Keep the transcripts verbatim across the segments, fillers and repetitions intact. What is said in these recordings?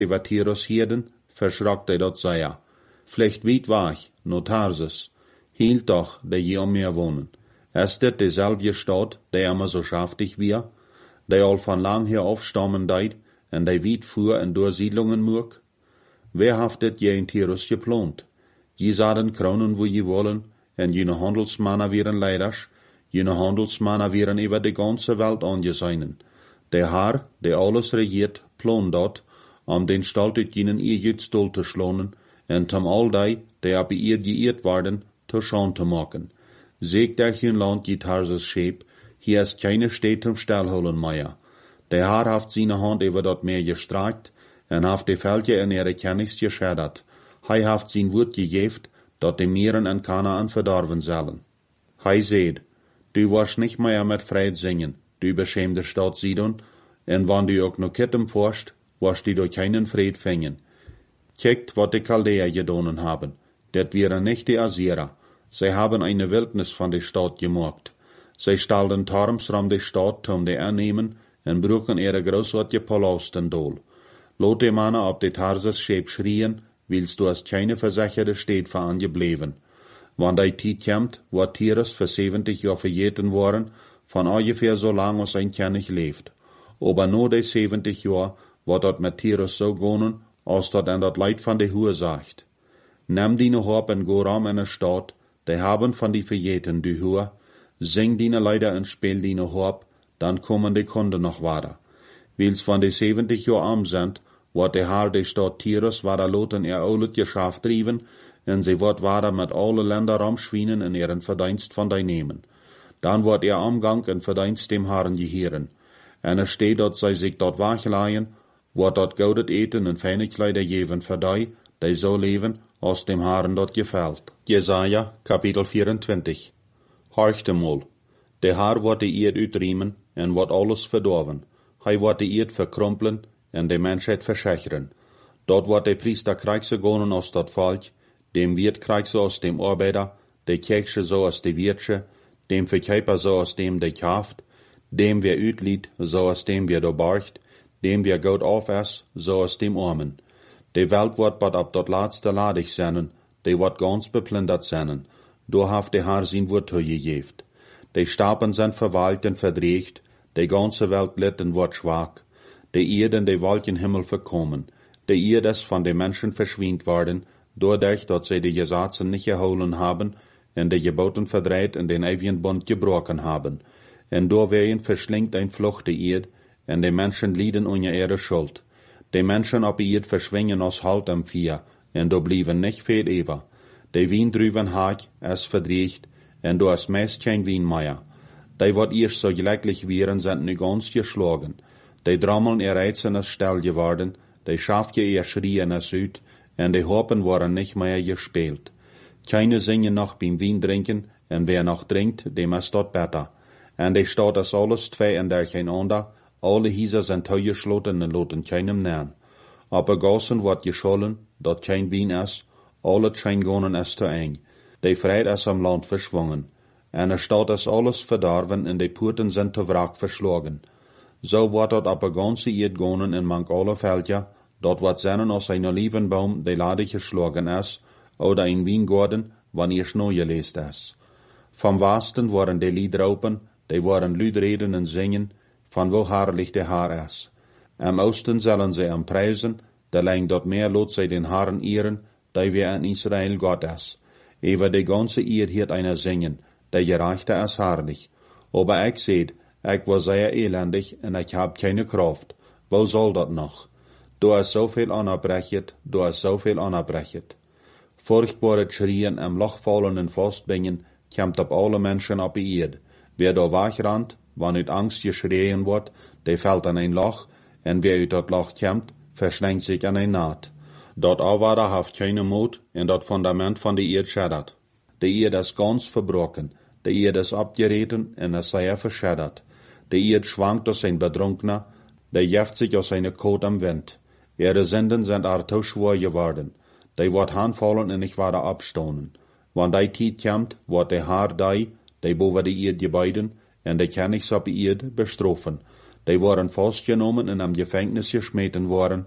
wat Tyrus heden, verschrockt hij dat zei. Vielleicht weit war ich, no Tarsus, hielt doch, der je um mir wohnen. Ist dit dezelfde Stadt, der immer so schaftig wir, der all von lang her aufstammen deit, en der weit fuhr en door Siedlungen murk? Wer haft dit je in Tyrus geplant? Je saden kronen wo je wollen, en jene handelsmannen wären leiders, jene handelsmannen wären über die ganze Welt angeseinen. Der Herr, der alles regiert, plan dat, om den Stalt uit jenen Ierjutstol te schlonen, en tom all die, der ab ihr geirrt waren, te Schand te maken. Seeg der hun land je Tarsus scheep, hier ist keine Städt zum Stellholen mehr. Der Herr haft seine Hand über dat Meer gestreikt, en haft die Völker in ihre Kennis geschädert. Hij haft sein Wort gegeft, dat die Meeren en Kanaan verdorven sollen. Hij seht, du warst nicht mehr mit Fried singen, du beschämte Stadt Sidon, en wann du auch noch kittem forst, warst du durch keinen Fried fängen. Kijkt, wat die Chaldäer gedonen haben, dat wären nicht die Assyrer. Sie haben eine Wildnis von der Stadt gemacht. Sie stalden Torms rum die Stadt, um die annehmen, en bruchen ihre großartige Palasten dol. Lot die Männer ab die Tarsus scheep schrien, willst du als keine versicherte Stadt für angebleven. Wann die Zeit kommt, wo Tyrus für siebzig Jahre verjeten worden, von ungefähr so lang als ein König lebt. Aber nur die siebzig Jahre wird dort mit Tyrus so gonen, als dort an dat Leid von der Hure sagt. Nimm dine Hop en go rum in der Stadt, die haben von die verjeten die Hure, sing dine Leider und spiel dine Hop, dann kommen die Kunden noch weiter. Wils von die siebzig Jahre arm sind, wird der Herr der Stadt Tyrus weiter loten ihr oulet Geschäft trieben, en sie wird weiter mit alle Länder rumschwienen in ihren Verdienst von die nehmen. Dann wird ihr Umgang und Verdienst dem Herrn gehören. En es steht dort, sei sich dort wachleihen, wird dort goudet eten und feine Kleider geben für die, die so leben, als dem Herrn dort gefällt. Jesaja, Kapitel vierundzwanzig. Horchte mal, der Herr wird die Erde utriemen, en wird alles verdorven. Hij wird die Erde verkrumpeln, en de Menschheit verschecheren. Dort wird der Priester kriegse gonen aus dat Volk, dem Wirt kriegse aus dem Arbeiter, der Kirche so aus de Wirtsche, dem Verkäufer so aus dem de kauft, dem wer utlied, so aus dem wer do barcht, dem wer Gott aufess, so aus dem Armen. De Welt wird bad ab dort laatste ladig sennen, de wird ganz beplündert sennen. Do haft de Herr sein Wort gegeft. De Stapen sind verwalkt und verdreht, de ganze Welt litten wird schwach. De Erde und de Wolkenhimmel verkommen. De Erde ist von den Menschen verschwindt worden, dadurch, dass sie die Gesetze nicht geholen haben, und die Geboten verdreht und den ewigen Bund gebrochen haben. Und doorwegen verschlingt ein Flucht die Erde, und die Menschen lieden unter ihre Schuld. Die Menschen auf die Erde verschwingen aus Halt am Vier, und do blieben nicht viel über. Die Wien drüben haag, es verdriecht, und do ist meist kein Wien mehr. Die, wat erst so gleichlich wären, sind nu ganz geschlagen. Die drammeln ihr Reizen ist still geworden, die Schafje ihr schrien es ut, und die Hopen waren nicht mehr gespielt. Keine singen noch beim Wein trinken, und wer noch trinkt, dem ist dort besser. Und die Stadt ist alles zwei und der kein ander, alle Häuser sind zugeschlossen und loten keinem nähen. Aber Gassen wird geschollen, dort kein Wein ist, alle Scheingonen ist zu eng. Die Freiheit ist am Land verschwungen. Und der Stadt ist alles verdorben, und die Porten sind zu Wrack verschlagen. So wird dort aber ganze Erde gonen in manch alle Felder, dort wird seinen aus einer Olivenbaum, die lade geschlagen ist, oder ein Weingarten, wann ihr Schnee gelesen ist. Vom Westen waren die Liedraupen, die waren Lüdreden und singen, von wo herrlich der Herr ist. Am Osten sollen sie am preisen, der lang dort mehr lot sie den Herrn ehren, die wir in Israel Gott ist. Über die ganze Erde hiert einer singen, der Gerechte ist herrlich. Aber ich seht, ich war sehr elendig und ich hab keine Kraft. Wo soll dat noch? Du hast so viel anerbrechet, du hast so viel anerbrechet. Furchtbare Schrien am Lochfallen und Fastbingen kommt ab alle Menschen ab die Erde. Wer da wegrannt, wann ut Angst geschrien wird, der fällt an ein Loch, und wer ut dat Loch kommt, verschlängt sich an ein Naht. Dort Auwader haft keine Mut, und dat Fundament von der Erde schädert. Die Erde ist ganz verbrochen, die Erde ist abgereten, und es sei verschädert. Die Erde schwankt aus ein Betrunkener, der jäft sich aus seiner Kot am Wind. Ihre Sünden sind arto schwor geworden. Die wird handfallen und nicht weiter abstonen. Wann die Zeit kommt, wird der Herr die, die boven die Erde gebeiden, und die Königs auf die Erde bestrafen. Die waren festgenommen und am Gefängnis geschmeten worden,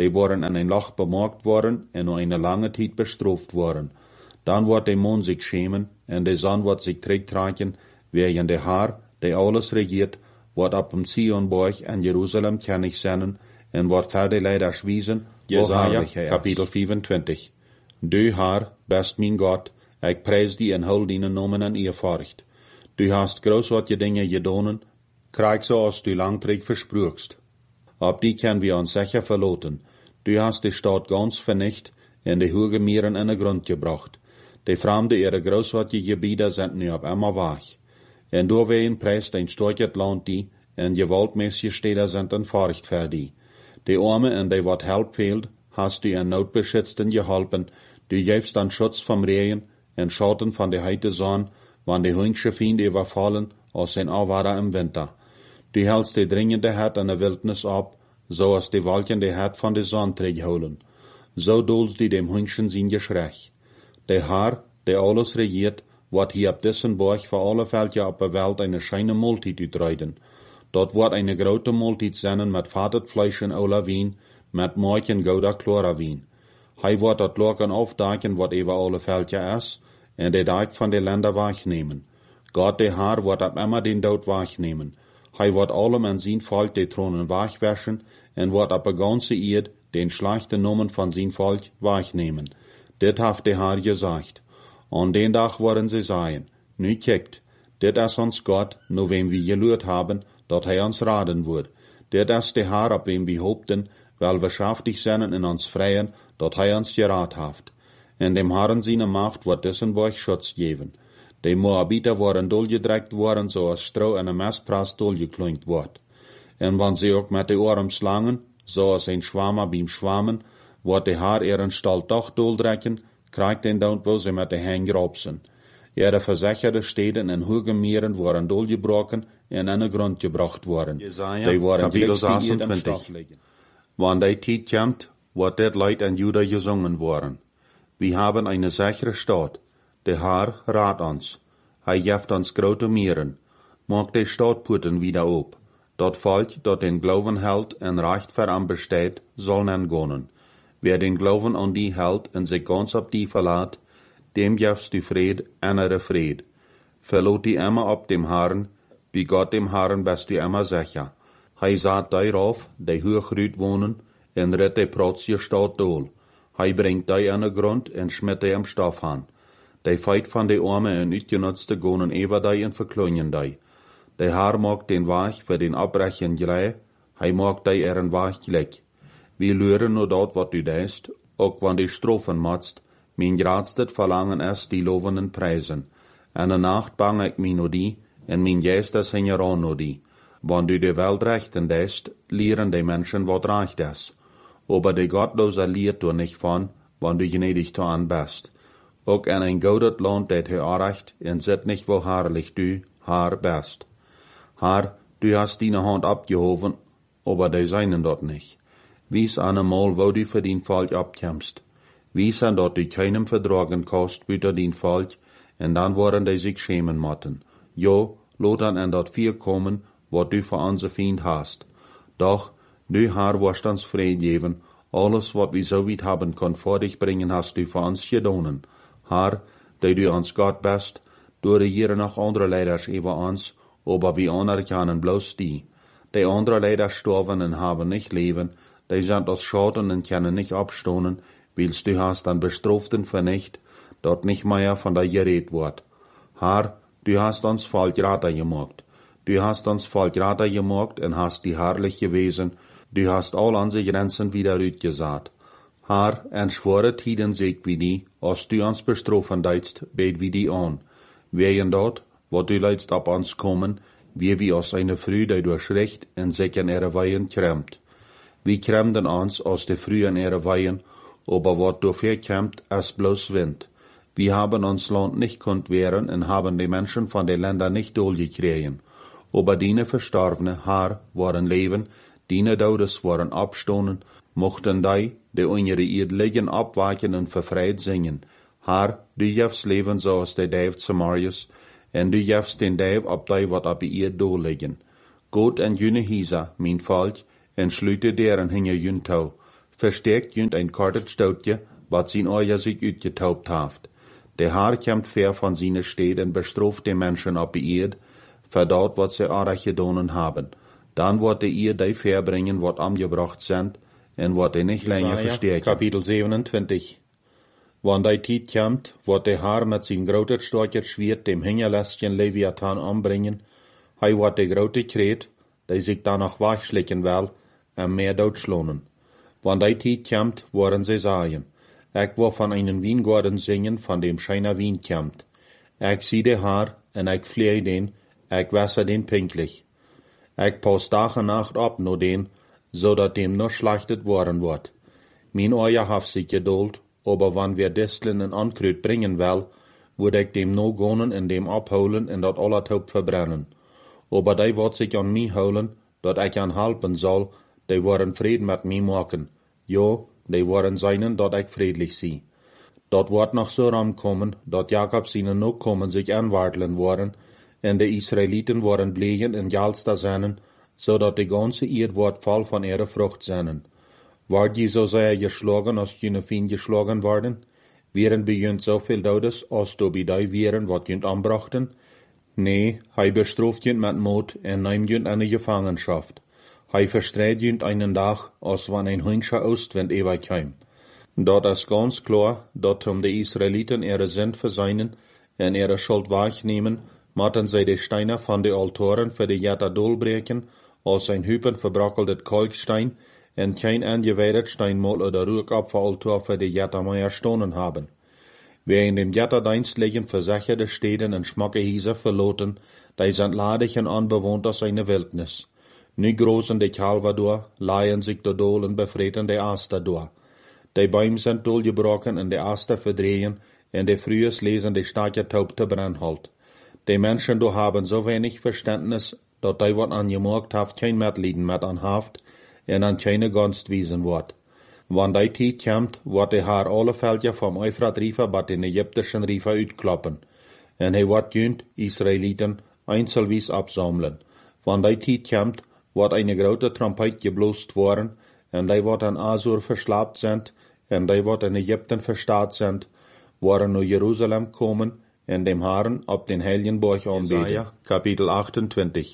die worden in ein Loch bemerkt worden en nur eine lange Zeit bestraft worden. Dann wird der Mond sich schämen en de Sonne wird sich trägtragen, während der Herr, der alles regiert, wird ab dem Zionberg in Jerusalem kennig sein en wird verder leider wiesen, Jesaja, Kapitel vierundzwanzig. Du Herr, best mein Gott, ich preis die en hul die Namen en Ehrfurcht. Du hast großartige Dinge gedonen, krieg so als du langträg versprüchst. Ab die können wir uns sicher verloten. Du hast die Stadt ganz vernicht en die hohe Meeren in den Grund gebracht. Die Fremde ihre großartige Gebiete sind nu auf einmal wach. En doorwegen preist ein starkes Land die, en gewaltmäßige Städte sind ein Furcht für die. Die Arme en die wat Help fehlt, hast du in Notbeschützten geholpen, du gibst dann Schutz vom Regen, en Schatten von der heite Sonne, wann die hüngsche Fiende überfallen, aus den Aufwader im Winter. Du hältst die dringende Herd an der Wildnis ab, so als die Wolken die Herd von der Sonne trägholen. So dulst du dem Hüngschen sein Geschrech. Der Herr, der alles regiert, wird hier ab diesen Berg für alle Völker auf der Welt eine scheine Multit utreiden. Dort wird eine große Multit sein mit fatet Fleisch und Ola Wien, mit Milch und gouda Chlora Wien. Hij wird dort Lorken aufdecken, wat über alle Völker ist, en der Deik von den Ländern wegnehmen. Gott, der Herr, wird ab immer den Tod wegnehmen. Hij wird allem an sein Volk die Thronen wegwaschen, en wird ab der ganze Erd den schlechten Namen von sein Volk wegnehmen. Dit hat der Herr gesagt. An den Tag werden sie sagen, nu kijkt, dit is uns Gott, nur wem wir gelührt haben, dat hij uns raden wird. Dit is der Herr, ab wem wir hoopten, weil wir schaftig sind in uns Freien, dat hij uns gerat haft. En dem Herrn seine Macht wird diesen Berg Schutz geben. Die Moabiter worden durchgedreckt worden, so als Stroh in einem Messprass durchgeklunkt wird. En wann sie auch mit den Ohren slangen, so als ein Schwammer beim Schwammen, wird der Herr ihren Stall doch durchdrecken, kriegt den Down, wo sie mit den Händen robsen. Ihre versicherte Städten in hohen Meeren wurden durchgebrochen und in den Grund gebracht worden. Jesaja, die wurden Kapitel sechsundzwanzig. Wann die Zeit kommt, wird das Leid in Juda gesungen worden. Wir haben eine sichere Stadt. Der Herr rat uns. Er gibt uns große Meeren. Mag die Stadtporten wieder op. Dort Volk, dort den Glauben hält und Recht für am besteht, soll nen gonnen. Wer den Glauben an die hält und sich ganz auf die verlässt, dem gibst du Fried, innere Fried. Verlot die immer ab dem Herrn, wie Gott dem Herrn bist du immer sicher. Hij sagt darauf, die hochgrüt wohnen, en ritt die protzige Stadt dol. Hij bringt die an den Grund en schmidt die am Stoff an. Die feit van die Arme en uitgenutzte gonen ever die en verklungen die. Der Herr mag den Weg für den Abbrechen glei, hij mag die ihren Weg gleich. Wir lören nur dort, wat du deist, auch wann die Strophen matzt, mein gradstet Verlangen ist die lovenden Preisen. En de Nacht bang ich mi no die, en mein Geist is hingeran no die. Wann du die Welt rechten deist, lehren die Menschen, wat recht ist. Aber die Gottlose lehrt du nicht von, wann du gnädig an bist. Auch in ein goudet Land det he recht, en sit nicht, wo herrlich du, Herr, bist. Herr, du hast deine Hand abgehoben, aber die seinen dort nicht. Wies einmal, wo du für dein Volk abkämpfst. Wies an dort du keinem vertragen kannst, büter dein Volk, en dann wollen die sich schämen motten. Jo, lot an en dort vier kommen, wat du für unser Feind hast. Doch, du Herr, wirst uns Frieden geben, alles, wat wir so weit haben können, vor dich bringen, hast du für uns gedonen. Herr, der du uns Gott bist, du regieren noch andere Leiders über uns, aber wir anerkennen bloß die. Die andere Leider sterben und haben nicht Leben, die sind aus Schaden und können nicht abstoßen, weilst du hast an Bestraften vernicht, dort nicht mehr von dir geredet wird. Herr, du hast uns voll Grater gemacht. Du hast uns voll Grater gemacht und hast die herrlich gewesen, du hast all unsere Grenzen wieder ausgesagt. Herr, en schwore Tiden seeg wie die, als du uns bestrafen deitst, bet wie die an. Wegen dort, wo du leidst ab uns kommen, wie wir aus einer Früh, die durchschrecht und sich in ihre Weihen kremmt. Wir kremden uns aus der Früh in ihre Weihen, aber wat dafür kämmt, ist bloß Wind. Wir haben uns Land nicht konnt wehren und haben die Menschen von den Ländern nicht durchgekriegen. Aber deine Verstorbene, Herr, waren leben, deine Todes waren abstoßen, mochten die, die in ihre Erd liegen, abweichen und verfreit singen. Herr, du gibst Leben so als der Dave Samarius, en du gibst den Dave ab die, wat ab ihr do liegen. Gott en jüne Hisa, mein Volk, en schlüte deren hinge jün tau. verstärkt jünt ein kortet stoutje, wat zijn oja sich uitgetaubt haft. De haar komt ver van zijn steed en bestraft de mensen op de eerd, voor dat wat ze aardig gedonen haben. Dan wordt de eerd die verbringen wat amgebracht zijn, en wordt hij niet langer versterken. Kapitel zevenentwintig. Wanneer die tijd komt, wordt de haar met zijn grote storket schwert dem hingerlestjen Leviathan ombrengen. Hij wordt de grote kreet, die zich dan nog wegschlikken wil, en meer doodslonen. Wanneer die tijd komt, worden ze zeggen, ik wil van einen Wiengarten zingen, van dem scheiner Wien komt. Ik zie de haar, en ik vleie den, ik wasser den pinklich. Ik pas dag en nacht op no den, zodat dem nur schlachtet worden wordt. Mijn oja heeft zich geduld, aber wann wir Disteln en Ankruid bringen will, würde ik dem no gonen en dem abholen en dat al het hoop verbrennen. Aber die wordt zich an mij holen, dat ik aan helpen zal, die worden vrede met mij maken. Jo, die worden seinen, dat ik friedlich zie. Dat wordt nog zo ramkomen, dat Jacob zijn no komen zich aanwartelen worden, en de Israëlieten worden blegen en jalsta zijn, zodat de ganze eerd wordt vol van ihre Frucht zijn. Ward je zo sehr geschlagen, als jene Fien geschlagen worden? Wären bejunt zoveel Dodes, als do bij die wären, wat junt aanbrachten? Nee, hij bestraft junt met moed en neemt junt aan de Gefangenschaft. Hij verstreidt junt einen Dag, als wann ein Hünscher Ostwind überkäm. Dat is ganz klar, dat um de Israëlieten ihre Sünd verseinen en ihre Schuld wahrnehmen, matten zij de Steine van de Altoren für de Jetta dolbreken, als ein Hüpen verbrokkeldet Kalkstein, en kein angeweidet Steinmal oder Rückopferaltar für die Jettermeier stonen haben. Wer in dem Jetterdienstlichen versicherte Städten en Schmackehiese verloten, die sind ladig en unbewohnt aus einer Wildnis. Nu großen de Calvador, leihen sich de Dol en befreten de Aster door. Die Bäume sind dolgebrochen en de Aster verdrehen, en de frühes lesen de starke Taub te brandholt. Die Menschen do haben so wenig Verständnis, dat die wat angemerkt haft kein Mitleiden mit an haft, en an keine Gunst wiesen wordt. Wann die tijd komt, wordt de haar alle veldje vom Euphrat River bat den Ägyptischen River uitkloppen, en hij wordt junt Israëlieten einzelwies absammeln. Wann die tijd komt, wordt eine grote Trompet geblost worden, en die wordt an Asur verslaapt sind, en die wordt in Ägypten verstaat sind, worden naar Jeruzalem komen, en dem Haaren op den Heiligenborg aanbeten. Kapitel achtentwintig.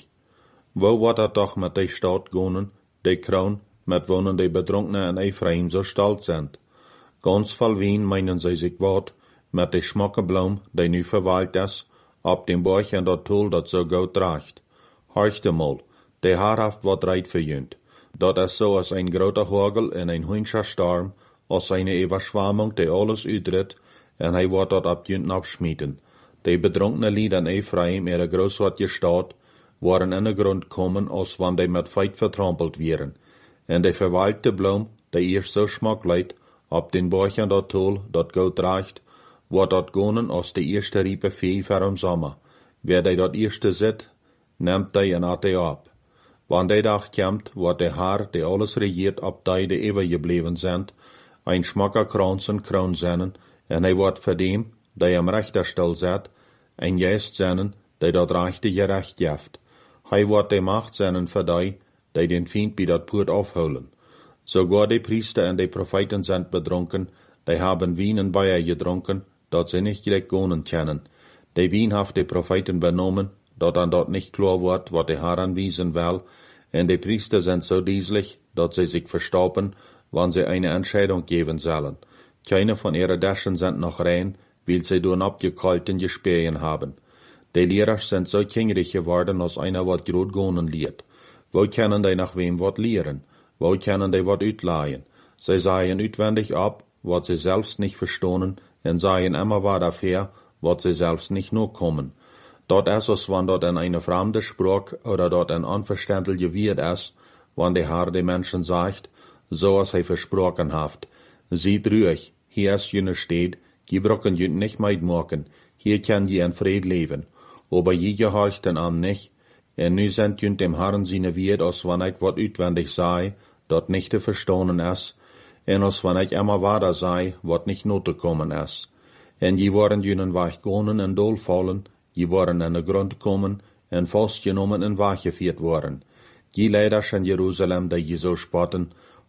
Wo wordt het toch met die stad gonen, die kroon, met wonen die Betrunkenen en Ephraim so stolz sind. Ganz voll Wien meinen sie sich wat, met de Schmockenblom, die nu verweilt is, op dem Borg en dat Tool dat so gut draagt. Horchte mal, de haarhaft wat reit verjünt. Dat is so als ein groter Hagel en ein hunscher Storm, als eine Überschwammung, die alles uitrit, en hij wordt dat op jünten abschmieden. De Betrunkenen Lied en Ephraim, ihre groß wat gestaat, waren in de grond komen, als wann die met feit vertrampelt wären. En de verweilte Blom, die eerst so schmack leidt, op den Borchen dat Tol, dat gut draagt, wordt dat gonen als de eerste riepe vee voor im Sommer. Wer die dat eerste zit, neemt die en at die op. Wann die dag komt, wordt de haar, die alles regiert, op die die eeuwig gebleven zijn, ein schmacker krans en kroon zijn, en hij wordt voor dem, die am Rechterstel zet, ein Geest zijn, die dat rechte gerecht jeft. Hij wordt de macht zijn voor die, die den Feind bij dat poort afholen. Sogar die Priester en die Propheten sind bedronken, die haben Wien en Bayer gedronken, dat sie nicht gleich gonen kennen. Die Wien haft die Propheten benommen, dat an dort nicht klar wordt, wat de Herr anwiesen will, en die Priester sind so dieslich, dat sie sich verstauben, wann sie eine Entscheidung geben sollen. Keine von ihren Daschen sind noch rein, weil sie durch abgekalten Gespähen haben. Die Lehrer sind so kingrig geworden, als einer wat grot gonen lehrt. Wo können die nach wem wat lehren? Wo können die wat uitleihen? Sie sagen uitwendig ab, wat sie selbst nicht verstonen, en sagen immer wat dafür, wat sie selbst nicht nur kommen. Dort ist es, wann dort in eine fremde Sprache oder dort ein unverständliche Wort ist, wann der Herr den Menschen sagt, so als er versprochen hat. Seht ruhig, hier ist jene steht, die brocken jünt nicht meidmachen, hier kann je in Fried leben. Aber je gehorcht den an nicht, en nu sind jünt dem Herrn seine Wort, als wann ich wat uitwendig sei, dort nicht zu verstonen ist, en als wann ich immer wader sei, wat nicht not zu kommen ist. En je waren jünen weggonen en dolfallen, je waren in de grond komen en vastgenomen en weggevierd worden. Die leiders in Jeruzalem, die je zo spotten,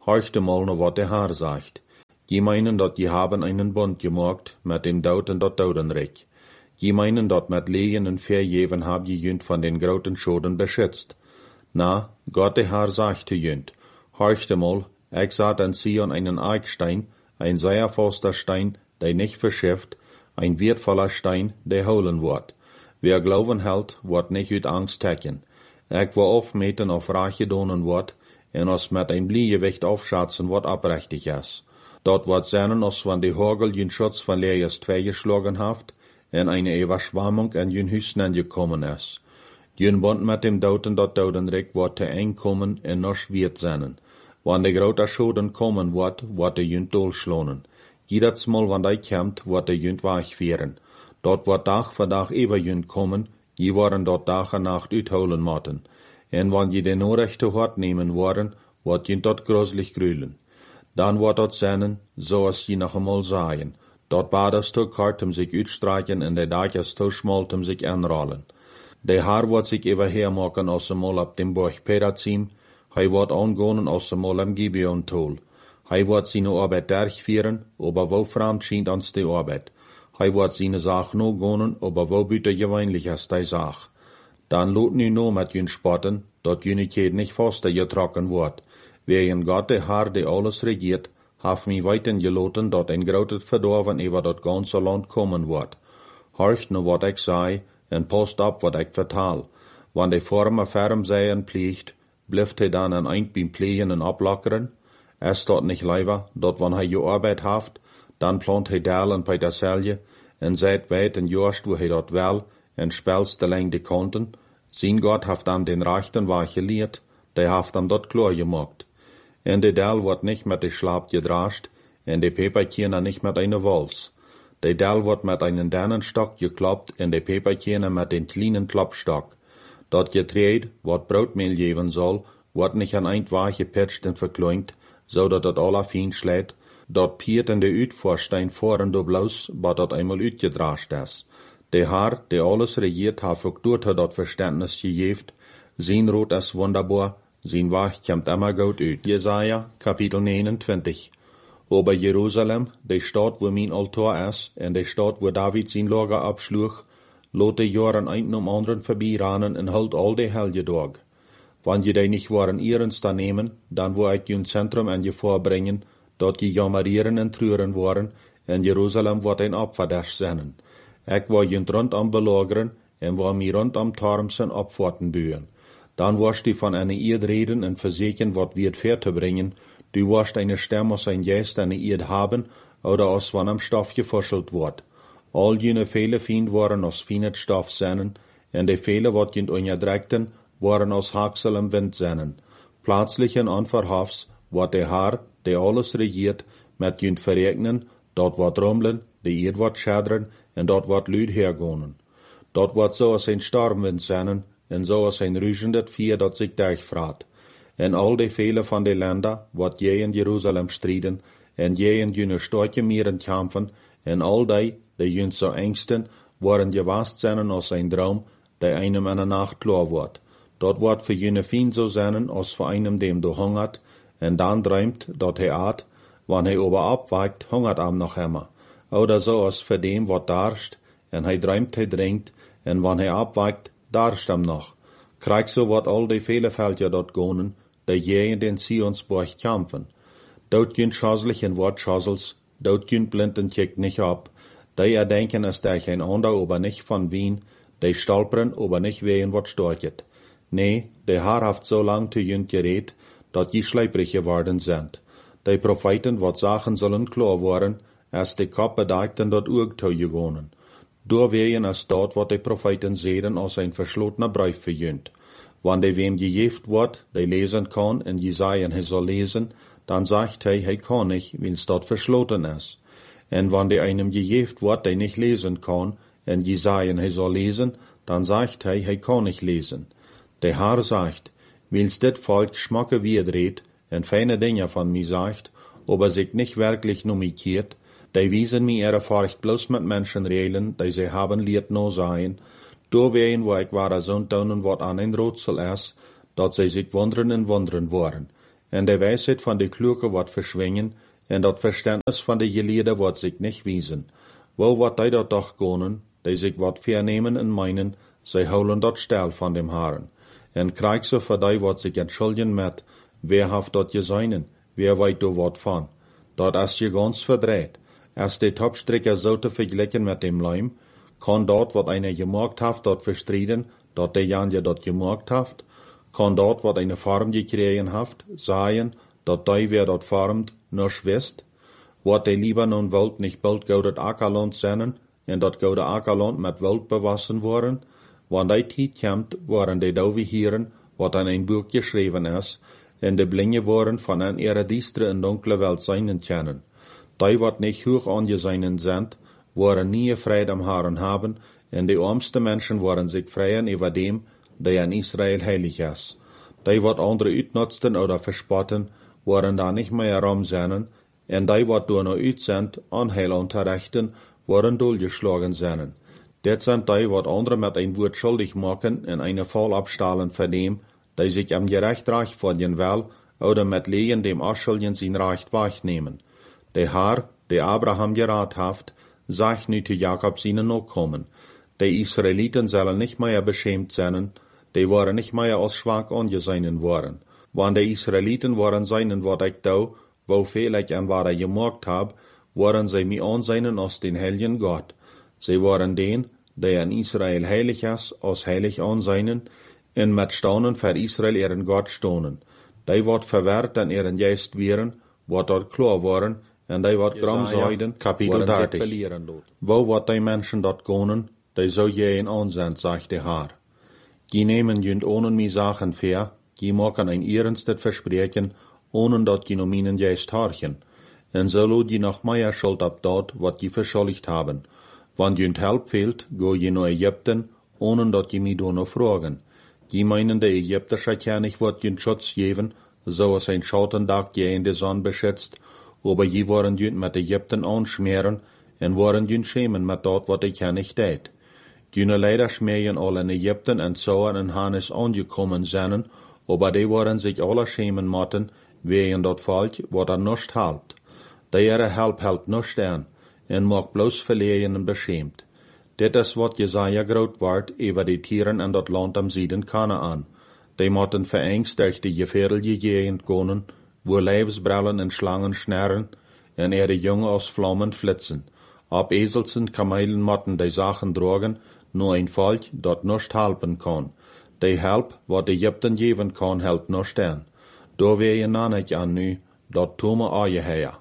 horchte mal nur wat der Herr sagt. Die meinen, dat die haben einen Bund gemacht mit dem Douten dat Dodenrecht. Die meinen, dat mit Lehen und Verjeven hab je jünt von den groten Schoden beschützt. Na, Gott der Herr sagt zu jünt, horchte mal, ich sah an Zion einen Eichstein, ein sehr fester Stein, der nicht verschifft, ein wertvoller Stein, der holen wird. Wer Glauben hält, wird nicht uit Angst tecken. Ich will aufmeten auf Rache donen wird, en als met ein Bliegewicht aufschatzen wird abrechtig is. Dat wird sein, als wann die Hagel jün Schutz von Lees zwei geschlagen haft, en eine Überschwammung in jün Hüsnen gekommen is. Jün Bund mit dem Douten dat Dodenrecht wird te eng kommen en noch schwert sein. Wann de grote Schoden kommen wird, wird de jünt dolschlonen. Jedes Mal, wann de kämmt, wird de jünt wegführen. Dort wird Tag für Tag über jünt kommen, je waren dort Tag und Nacht uitholen motten. En wann je de Norrechte hart nehmen worden, wird jünt dort gruselig grülen. Dann wird dort sein, so als je noch einmal sahen. Dort badest du kart um sich uitstreichen en de Dachjes zu schmalt um sich anrollen. De Haar wird sich überher machen als einmal ab dem Burg Perazim, hij wordt aangonen als einmal am Gibeon tol. Hij wordt seine Arbeit durchführen, aber wo fremd schient ans die Arbeit. Hij wordt seine Sache no gonen, aber wo büter gewöhnlich ist die Sache. Dan lot nu no met jün spotten, dat jünigheid nicht faster getrokken wordt. Wegen Gott der Herr, der alles regiert, haf mi weiten geloten, dat ein grotes Verdorven über dat ganze Land kommen wordt. Horcht nu wat ik sei, en post ab wat ik vertal. Wann de Former ferm seien pliegt, blijft hij dan een eind beim Plegen en ablockeren? Es dort nicht leider, dat wann hij je Arbeit haft, dan plant hij dalen bei der Selje, en seid weit en jorst wo hij dort wel, en spelst de lang de kanten. Zijn Gott haft dan den Rechten war geleerd, der haft dan dort klar gemacht. En de Del wordt nicht mit de Schlaap gedrascht, en de Peperkirner nicht mit eine Wals. De Del wordt mit einen Dannenstock gekloppt, en de Peperkirner mit den kleinen Klappstock. Dat Getreid, wat Broodmehl geven soll, wordt nicht an ein Waag gepitcht en verkleint, so dat het aller fien schlägt, dat piert in de Uitvorstein voren do bloos, wat dat einmal uitgedrascht is. De Herr, der alles regiert, hat ook durch dat Verständnis gegeft, sein Rot ist wunderbar, sein Waag kommt immer gut uit. Jesaja, Kapitel neunundzwanzig. Ober Jerusalem, de Stadt, wo mein Altar ist, en de Stadt, wo David sein Lager abschlug, lot de Jaren ein um anderen vorbeirannen en halt all de Helge Tag. Wann je die nicht waren ihrens da nehmen, dann wo ich jün Zentrum an je vorbringen, dort je jammerieren en trüren waren, en Jerusalem wordt ein Opferdasch sein. Ich war jün rund am belageren, en war mir rund am Tarmsen abwarten bühen. Dann warst du von einer Erd reden en verseken wat wird fair zu bringen, du warst eine Stamm aus ein Jäst eine Erd haben, oder aus wann am Stoff gefuschelt wird. All jene viele Fiend waren aus fienet Stoff seinen, en de viele wat jünt unterdreckten, waren aus Haxel im Wind seinen. Plötzlich en onverhofs, wat der Herr, der alles regiert, met jünt verregnen, dort wat rummeln, de Erd wat schadren, en dort wat Lüd hergonen. Dort wat so als ein Stormwind seinen, en so als ein rüschendet Vier, dat sich durchfraat. En al de viele van de Länder, wat je in Jerusalem striden, en je in jüne storche Mieren kämpfen, en al die, die jünt so engsten, waren gewast seinen als ein Traum, der einem in der Nacht klar wird. Dort wird für jene Fien so seinen, als für einem, dem du hungert, en dann träumt, dort er at, wann er ober abweigt, hungert am noch immer. Oder so als für dem, wat darscht, en hij träumt, hij drinkt, en wann er abweigt, darscht am noch. Krieg so wat all die viele Felder dort gonen, die je in den Zionsburg kämpfen. Dort jünt schaslich en wort schasels, dort jünt blinden kickt nicht ab, die erdenken es der ein ander, aber nicht von Wien, die stolpern, aber nicht wehen wat storchet. Nee, der Herr haft so lang zu jünt geredet, dat die schleiprig geworden sind. Die Propheten, wat Sachen sollen klar worden, als die Kopf bedeckten dort Urgtau gewonnen. Door wehen es dort, wat die Propheten sehen, als ein verschlotener Brief verjünt. Wann de wem gejeft wordt, die lesen kann, en Jesaja hij soll lesen, dann sagt hij, hij kann nicht, weil's dort verschloten ist. En wann de einem gejeft wordt, die nicht lesen kann, en Jesaja hij soll lesen, dann sagt hij, hij kann nicht lesen. Der Herr sagt, weil's dit Volk schmacke wierdreht, en feine Dinge von mir sagt, aber sich nicht wirklich nomikiert, die wiesen mir ihre Furcht bloß mit Menschen reelen, die sie haben liert no sein, door ween wo ik ware zo'n tonen wat aan een roodsel is, dat zij zich wonderen en wonderen worden. en de wijsheid van de kluge wordt verschwingen, en dat verständnis van de geleerden wordt zich niet wiesen. Wo wat die dat toch konen, die zich wat vernemen en meinen, zij houden dat stel van dem Herren. En krijg ze voor die wat zich entschuldigen met, wer haft dat gezeinen, wer weet du wat van. Dat als je ganz verdreht, als de topstrikker zo te vergelijken met dem Leim, kan dat wat einer gemaakt haft, dat verstrijden, dat de janje dat gemaakt haft, kan dat wat eine Farm gekregen haft, sagen, dat die wer dat farmt, nisch wist, wat de lieber nun wilt nicht bald goudet Ackerland zennen, en dat goude Ackerland met wild bewassen worden, wanneer die tijd komt, waren de dove hieren, wat in een boek geschreven is, en de blinde worden van een ihre diestere en donkere welt zijn kennen. Die wat nicht hoog angesehen sind, waren nie Frieden am Herren haben, en de armste Menschen waren sich freien über dem, der in Israel heilig ist. Die wat andere uitnutzten oder verspotten, waren da nicht mehr rum seinen, en die wat door naar uit sind, Anheil unterrichten, waren doelgeschlagen seinen. Dit sind die wat andere met ein Wort schuldig machen en eine Fall abstahlen von dem, die sich am gerecht Recht verdienen will, oder mit Lehen dem Aschuldigen sein Recht wegnehmen. Der Herr, der Abraham gerat haft, sagt nu zu Jakob seinen Nachkommen, die Israeliten sollen nicht mehr beschämt sein, die waren nicht mehr als schwach angesehen worden. Wann die Israeliten waren seinen, wat ich da, wo vielleicht an wat ich gemacht hab, waren sie mir ansehen als den heiligen Gott. Sie waren den, der in Israel heilig ist, als heilig ansehen, en mit Staunen für Israel ihren Gott stonen. Die wat verwehrt an ihren Geist wären, wat dort klar waren, en die wat gram zeiden, Kapitel dertig. Wo wat die Menschen dort gonen, die so je in ansehen, sagt der Herr. Die nehmen jünd ohne mi Sachen fair, die machen ein ernstes Versprechen, ohne dat die no minen Geist harchen. En so lo die noch mehr Schuld ab dort, wat die verschuldigt haben. Wann jünd Help fehlt, go je no Ägypten, ohne dat die mi do no fragen. Die meinen, der ägyptische König wird jünd Schutz geben, so als ein Schautendach je in die Sonne beschützt, aber je waren jünd mit Ägypten anschmieren, en waren jünd schämen mit dort, wat der König tät. Jüne leider schmähen alle in Ägypten en Sauer en Hannes angekommen seien, aber die waren sich alle schämen motten, wegen dort Volk, wat er nicht halbt. Der ihre Help hält nicht an, en mag bloß verlegen en beschämt. Dit is wat Jesaja groot wordt über die Tieren in dat Land am Süden Kanaan. Die motten verängst durch die gefährliche Gegend gonen, wo Leibsbrillen en Schlangen schnarren, en ihre Jungen aus Flammen flitzen. Ab Eselsen, Kamelen motten die Sachen drogen, nur ein Volk, dat nicht helpen kann. Die Help, wat Ägypten geben kann, hält nicht an. Da wär je nannig an nu, dat tome aje her.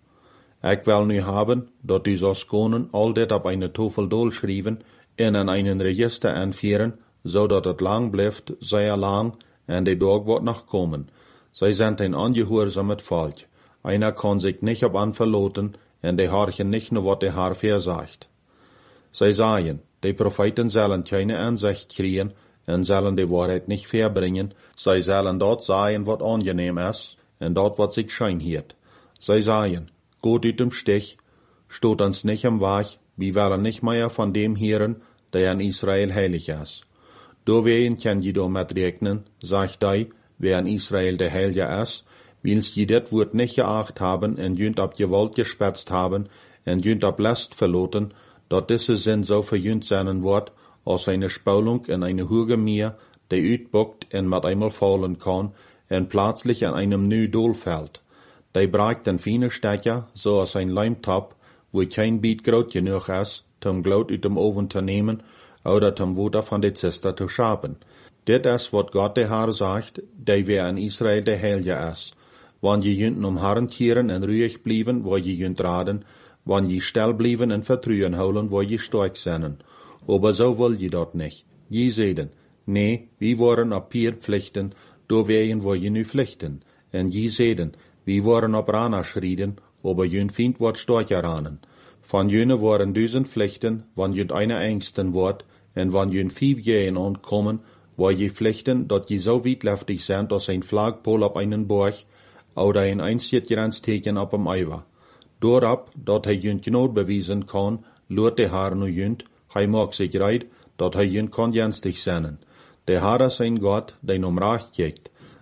Ich will nu haben, dat die so konen all dit op eine Tafel dolschrijven en in einen Register anführen, so dat het lang blijft, sehr lang, en die Tag wird noch kommen. Sie sind ein angehorsames Volk. Einer kann sich nicht op an verloten, en die harchen nicht nur wat der Herr versagt. Sie sagen, die Propheten sollen keine Ansicht kriegen, en sollen die Wahrheit nicht verbringen, sie sollen dort sagen, wat angenehm ist, en dort wat sich schein hiert. Sie sagen, Gott ut dem Stich, stot uns nicht am Weg, wir wollen nicht mehr von dem hören, der in Israel heilig ist. Do wen kann je do mit rechnen, sagt die, wer in Israel der Heilige ist, wils je dit Wort nicht geacht haben, en jünd ab Gewalt gespetzt haben, en jünd ab Last verloten, dat diese Sinn so verjünd sein wird, als eine Spulung in eine hohe Meer, die uitbuckt en mit einmal fallen kann, en plötzlich an einem new Dol fällt. Die braucht den feinen Stecker, so als ein Leimtop, wo kein Biet groot genug ist, zum Glut uit dem Oven zu nehmen, oder zum Wasser von der Zister zu schaben. Dit is wat Gott der Herr sagt, der wer in Israel der Heilige ist. Wann je jünden um Herren tieren en ruhig blieben, wo je jünd raden, wann je still blieben en Vertrauen holen, wo je stark sind. Aber so will je dat nicht. Je sehen, nee, wir waren op Pier pflichten, do wären wo je nu pflichten. En je sehen, wir waren op Rana schrien, aber jün Find wird stärker ranen. Von jüne waren duizend Pflichten, wann jünd eine Ängsten wird, en wann jün fief gehen und kommen, wo je Pflichten, dat je so wietleftig sind, als ein Flagpol op einen Borg, oder ein einziges Grenzteken op am Eiwa. Doorab, dat hij jünd genoot bewiesen kann, loert de Haar nu jünd, hij mag sich reit, dat hij jünd kann jenstig sein. De Haar is ein Gott, der um Recht kijkt.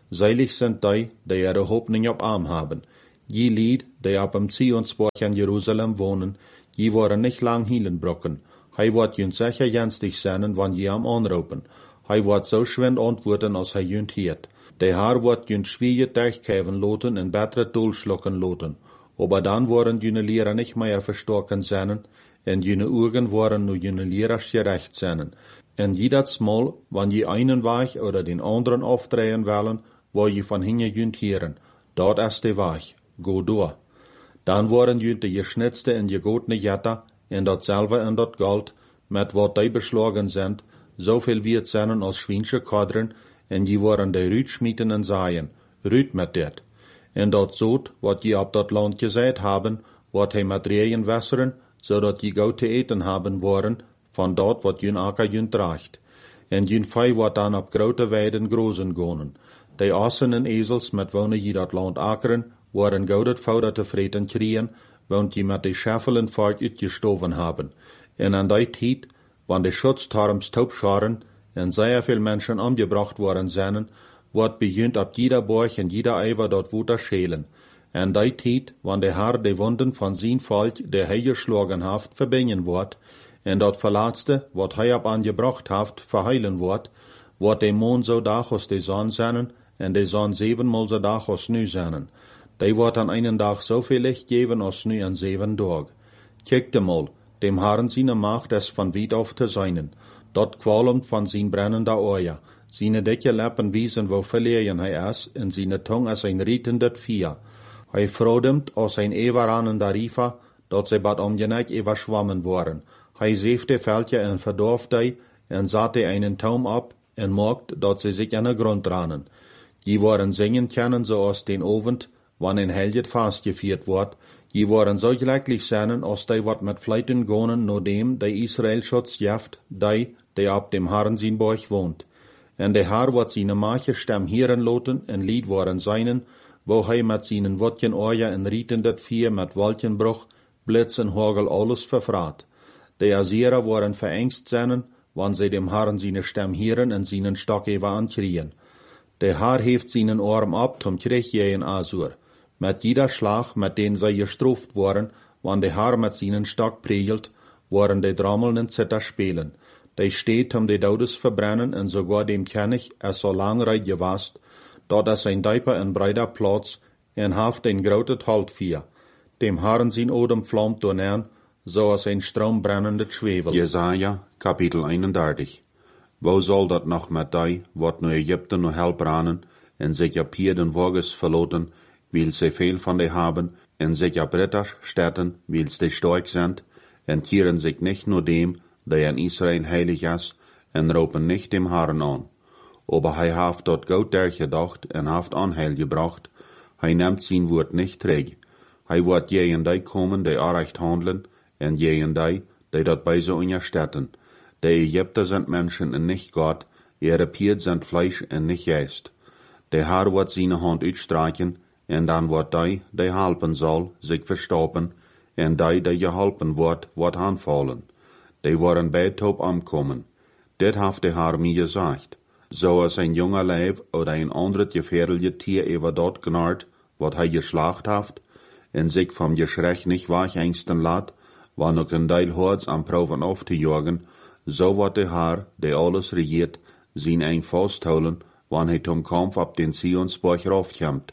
Seilig sind die, die ihre Hoffnung op arm haben. Die Lied, die op dem Zionsberg in Jerusalem wohnen, die worden nicht lang hielen brocken. Hij wordt jun sicher jenstig zijn, wann je am anroepen. Hij wordt so schwind antworten, als hij junt hiert. De haar wordt jun schwierig durchkäven loten en bessere Dolschlucken loten. Aber dann worden june Lehrer nicht mehr verstorken zijn, en june Augen worden nur june Lehrers gerecht zijn. En jedes Mal, wann je einen Weg oder den anderen aufdrehen wollen, wo je von hinten junt hieren. Dort ist der Weg. Go door. Dan worden junt de geschnitzte en gegotene Jetta, en dat selve en dat Gold, met wat die beslagen sind, zoveel wie het zijn als Schweinsche kadren, en die worden de Rüt schmieden en zaaien, Rüt met dit. En dat zoot, wat je op dat land gezet haben, wordt hij met regen wässeren, zodat je gauw te eten haben worden, van dat wat jun akker jun draagt. En jun vee wordt dan op grote weiden grozen gonen. De assen en ezels met wonen je dat land akkeren, worden gauw dat vouder te vreten kriegen, want je met de scheffelen vaart uitgestoven haben. En an die tijd, wanneer de schutztarms taubscharen en zeer veel mensen omgebracht worden zijn, wordt begint op jeder borg en jeder eiver dat water schelen. En die tijd, wanneer de Herr de wonden van zijn volk, de hij geschlagen heeft, verbinden wordt, en dat verlaatste, wat hij op aangebracht heeft, verheilen wordt, wordt de maan zo dag als de zon zijn, en de zon zevenmaal zo dag als nu zijn. Die wordt aan einen dag zoveel licht geven als nu aan zeven dag. Kijkt mal, dem Herrn seine Macht es von weit auf te zijnen. Dat kwalmt van zijn brennende oor. Seine dicke Lippen wiesen, wo verlegen hij is, en seine Tung is een rietendet vier. Hij vrodemt als een everanende rifa, dat zij bad omgenek overschwammen worden. Hij zeeft de veldje en verdorft die, en zat einen Taum ab, en maakt dat ze zich aan de grond ranen. Die worden zingen kennen zoals den Ovend, wann een helget vastgevierd wordt, die worden zo glücklich zijn als die wat met fleiten gonen, no dem de Israel schutz jaft, die, die op dem Herrn zijn borg woont. En de Herr wordt seine mache stem hieren loten en lied worden zijnen, wo hij met seinen wotjen oorja en rietendet vier met wolkenbruch, blitz en hagel alles verfraat. De Assyrer worden verengst zijn, wann sie dem Herrn seine stem hieren en seinen Stock even ankrien. De Herr heeft seinen Arm ab zum Krieg Asur. Met jeder Schlag, met den zij gestraft worden, wann de Herr met seinen Stock pregelt, worden de Drommeln Zitter spelen. De steht um de Daudes verbrennen en sogar dem König es so lang reit gewast, dat es ein Deiper en breider Platz en haft ein grautet Halt vier. Dem Herrn sein Odem flammt donern, so als ein Strom brennendet Schwefel. Jesaja, Kapitel eenendertig. Wo soll dat noch met die, wat nu Egypten nu help ranen, en sich op hier den Woges verloten, weil sie veel van die haben, en sich op Ritters stätten, weil sie stark sind, en kieren sich nicht nur dem, der in Israel heilig is, en roepen nicht dem Herrn an. Aber hij haft dort gut durchgedacht en haft Anheil gebracht, hij nimmt sein Wort nicht träg. Hij wordt jeen die komen, die arrecht handelen, en jeen die, die dat bei so unterstetten. Die Ägypter sind Menschen en nicht Gott, ihre Pied sind Fleisch en nicht Geist. Der Herr wird seine Hand uitstreichen, en dan wordt die, die helpen soll, sich verstoppen, en die, die geholpen wordt, wordt aanvallen. Die worden beid op omkomen. Dit heeft de Herr mir gesagt. So als ein junger Leib oder ein anderes gefährliches Tier über dort knarrt, wat hij geschlacht heeft, en sich vom Geschrech nicht wachängsten lässt, wann ook een Deil Hords am Proben auf te jagen, so wird der Herr, der alles regiert, sein eng festholen, wann hij zum Kampf ab den Zionsberg raufkommt.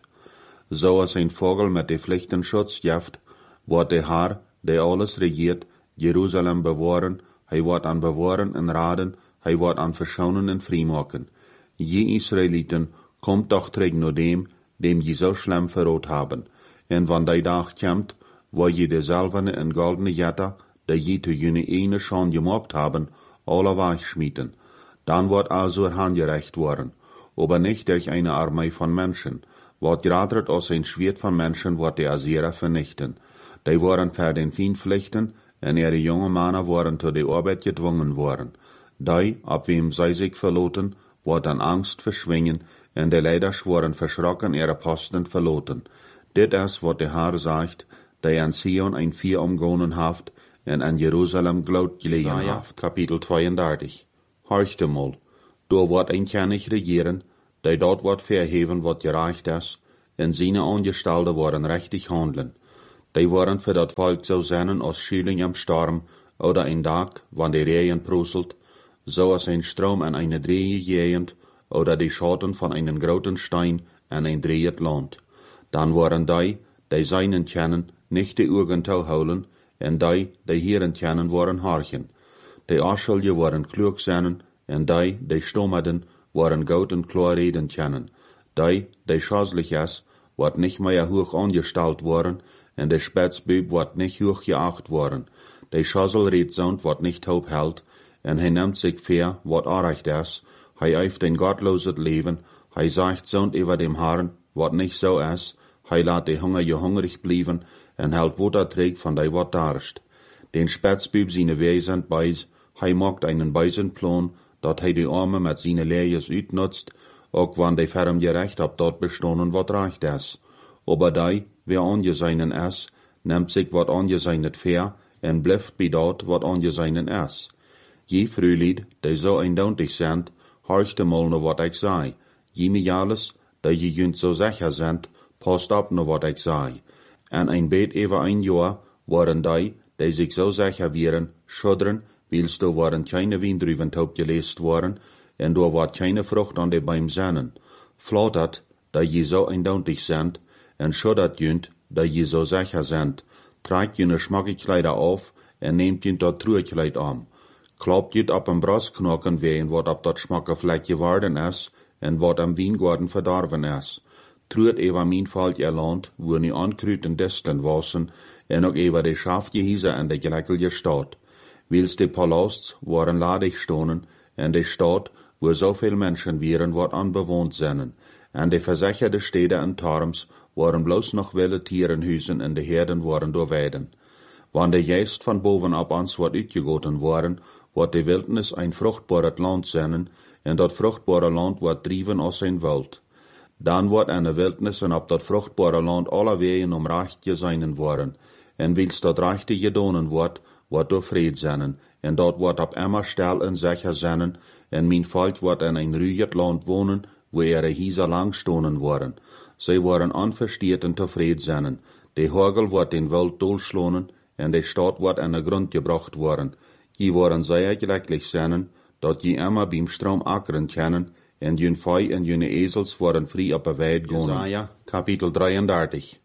So als ein Vogel mit de Pflichten Schutz jaft, wird der Herr, der alles regiert, Jerusalem bewahren, hij wird an bewahren en raden, hij wordt aan verschonen en vrijmaken. Je Israeliten, kommt doch terug naar dem, dem je zo schlimm verrood haben. En van die dag komt, wo je de zilverne en goldene jetta, die je te jene ene schon gemacht haben, alle wegschmieden. Dan wordt Asur handgerecht worden, aber nicht durch eine Armee von Menschen. Wat gradert aus ein Schwert von Menschen, wird die Assyrer vernichten. Die waren für den Feind pflichten, en ihre junge Männer waren zu der Arbeit gedwungen worden. Die, ab wem zij sich verloten, wordt an Angst verschwingen, en de leiders worden verschrocken ihre Posten verloten. Dit is wat de Herr sagt, die an Sion ein Vier umgonen haft, en an Jerusalem glout gelegen haft. Kapitel zweiendertig. Horchte mal, du wordt ein König regieren, die dort wat verheven wat gereicht is, en seine Angestellte waren richtig handeln. Die waren für dat Volk so sein als Schüling am Sturm oder ein Tag, wann die Regen prusselt, so als ein Strom an eine Drehe gehend oder die Schatten von einem großen Stein an ein drehet Land. Dann waren die, die seinen kennen, nicht die Augen zu holen, en die, die hieren kennen, waren harchen. Die Aschelje waren klug sein, en die, die stommerden, waren gut und klar reden kennen. Die, die schaslich is, wat nicht mehr hoch angestellt waren, en de Spätzbüb wat nicht hoch geacht waren. Die Schasselredsohn wat nicht hoop hält, en hij nimmt sich fair, wat arecht is, hij eift ein gottloses Leben, hij sagt sound über dem Herrn, wat nicht so is, hij laat die Hunger je hungrig blieben, en hält Wutter trägt von die wat darst. Den Spätzbüb seine Wesen beis, hij macht einen beisen Plan, dat hij die Arme mit seine Lejes uitnutzt, ook wann die ferm gerecht ab dort bestonen wat reicht is. Aber die, wer angeseinen is, nimmt sich wat angeseinet fair, en blifft bei dort wat angeseinen is. Je Frühlied, die so eindeutig sind, horchte mal no wat ich sei. Je mir alles, die je jünt so sicher sind, passt ab no wat ich sei. En ein bet über ein Jahr waren die, die sich so sicher wären, schuddern, weil's da waren keine Windrüben taub gelest worden, en da war keine Frucht an de Baum sennen. Flattert, die je so eindeutig sind, en schuddert jünt, die je so sicher sind, tragt jüne Schmackekleider auf, en nehmt jünt dat Truhekleid an. Klappt jüt ab am Brastknochen wehen, wat ab dat Schmackefleck geworden is, en wat am Weingarten verdorven is. Truht ewa min Fall ihr Land, wo nie ankrüten Disteln wassen, en ook ewa de Schafgehiese an de Gleckelje Stadt. Wils de Palasts waren ladig stonen, en de Stadt, wo so viel Menschen wären, wat anbewohnt sinnen, en de versicherte Städte en Tarms waren bloß noch wilde Tierenhusen en de Herden waren door Weiden. Wann de Geist von bovenab ans wat uitgegoten waren, wat de Wildnis ein fruchtbares Land sinnen, en dat fruchtbare Land wat drieven als ein Wald. Dan wordt an de Wildnis en op dat fruchtbare Land alle wegen om recht geseinen worden, en wils dat rechte gedonen wordt, wordt door vrede zinnen, en dat wordt op immer stel en sicher zinnen, en mijn volk wordt in een ruiget land wonen, wo ihre Hieser lang stonen worden. Zij worden onversteerd en tevreden zinnen. De Hagel wordt den Wald dolschlonen, en de stad wordt aan de grond gebracht worden. Je worden zeer glücklich zinnen, dat je immer beim Strom ackern kennen, en jun Fei en june Esels worden vrij op de weid gonen. Jesaja, kapitel drieëndertig.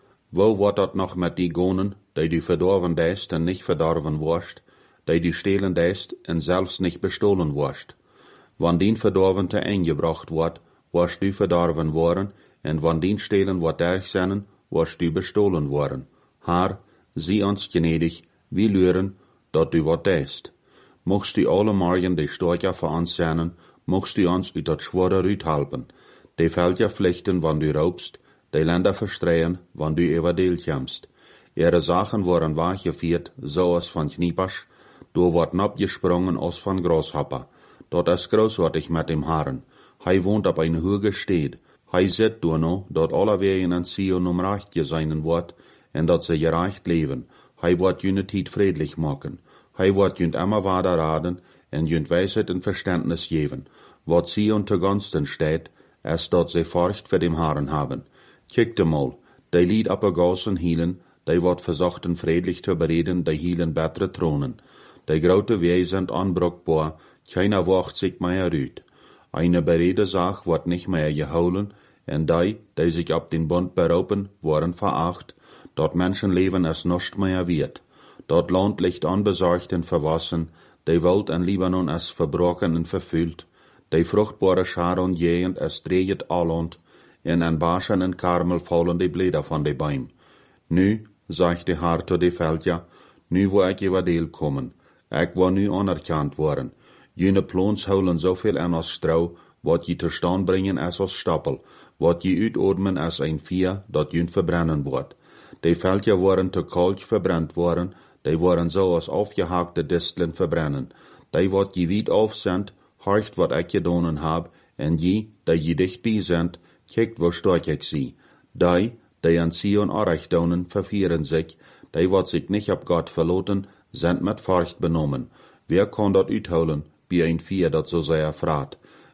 Wo wordt dat nog met die gonen, die du verdorven deist en nicht verdorven worst, die du stehlen deist en zelfs nicht bestohlen worst? Wann den verdorven te eingebracht wordt, worst du verdorven worden, en wann den stehlen wordt derg sennen, worst du bestohlen worden. Haar, zie ons gnädig, wie lüren, dat du wat deist. Mochst du alle morgen de Storcher voor ons sennen, mochst du ons uit dat schwere Rüt halpen. De Felder flechten, wann du raubst, de Länder verstreien, wann du über Deel jamst. Ihre Sachen waren wachgeviert, so als van Kniepasch, du wordt abgesprungen als van Grashopper. Dort is großartig mit dem Haaren. Hij wohnt op een hoge Stede. Hij zit door no, dat alle wegen en Sion um recht geseinen wordt, en dat ze gerecht leven. Hij wordt june tijd friedlich maken. Hij wordt junt immer wader raden, en junt Weisheit en Verständnis geven. Wat Sion te gunsten steht, is dat ze Furcht voor dem Haaren haben. Kijkt mal, die lied op de Gassen hielen, die wordt verzochten friedlich te bereden, die hielen bessere Thronen. Die grote Wege sind anbruchbar, keiner wacht sich mehr uit. Eine berede Sache wordt nicht mehr geholen, en die, die sich auf den Bund beroepen, worden veracht, dort Menschenleben es nicht mehr wird. Dort Land liegt unbesorgt und verwassen, die Welt in Libanon es verbrochen und verfüllt, die fruchtbare Sharon jehend es dreht alland, in ein Baschen und Karmel fallen die Blätter von de Baum. Nu, sagt de Herr zu de Felder, nu wo ich über Deel kommen, ich war nu anerkannt worden. Jene Plons holen so viel an als Strau, wat je te stand bringen as als Stapel, wat je uitodmen as ein Vier, dat jün verbrennen wordt. De Felder waren te kalt verbrennt worden, die waren so als aufgehackte Disteln verbrennen. Die wat je wied auf sind, horcht wat ich gedonen hab, en je, die je dicht bij sind, kijkt wo stark ich sie. Die, die an Sion arecht donen, vervieren sich, die wat sich nicht ab Gott verloten, sind mit Furcht benommen. Wer kann dat uitholen, wie ein Vier dat so sehr fraat?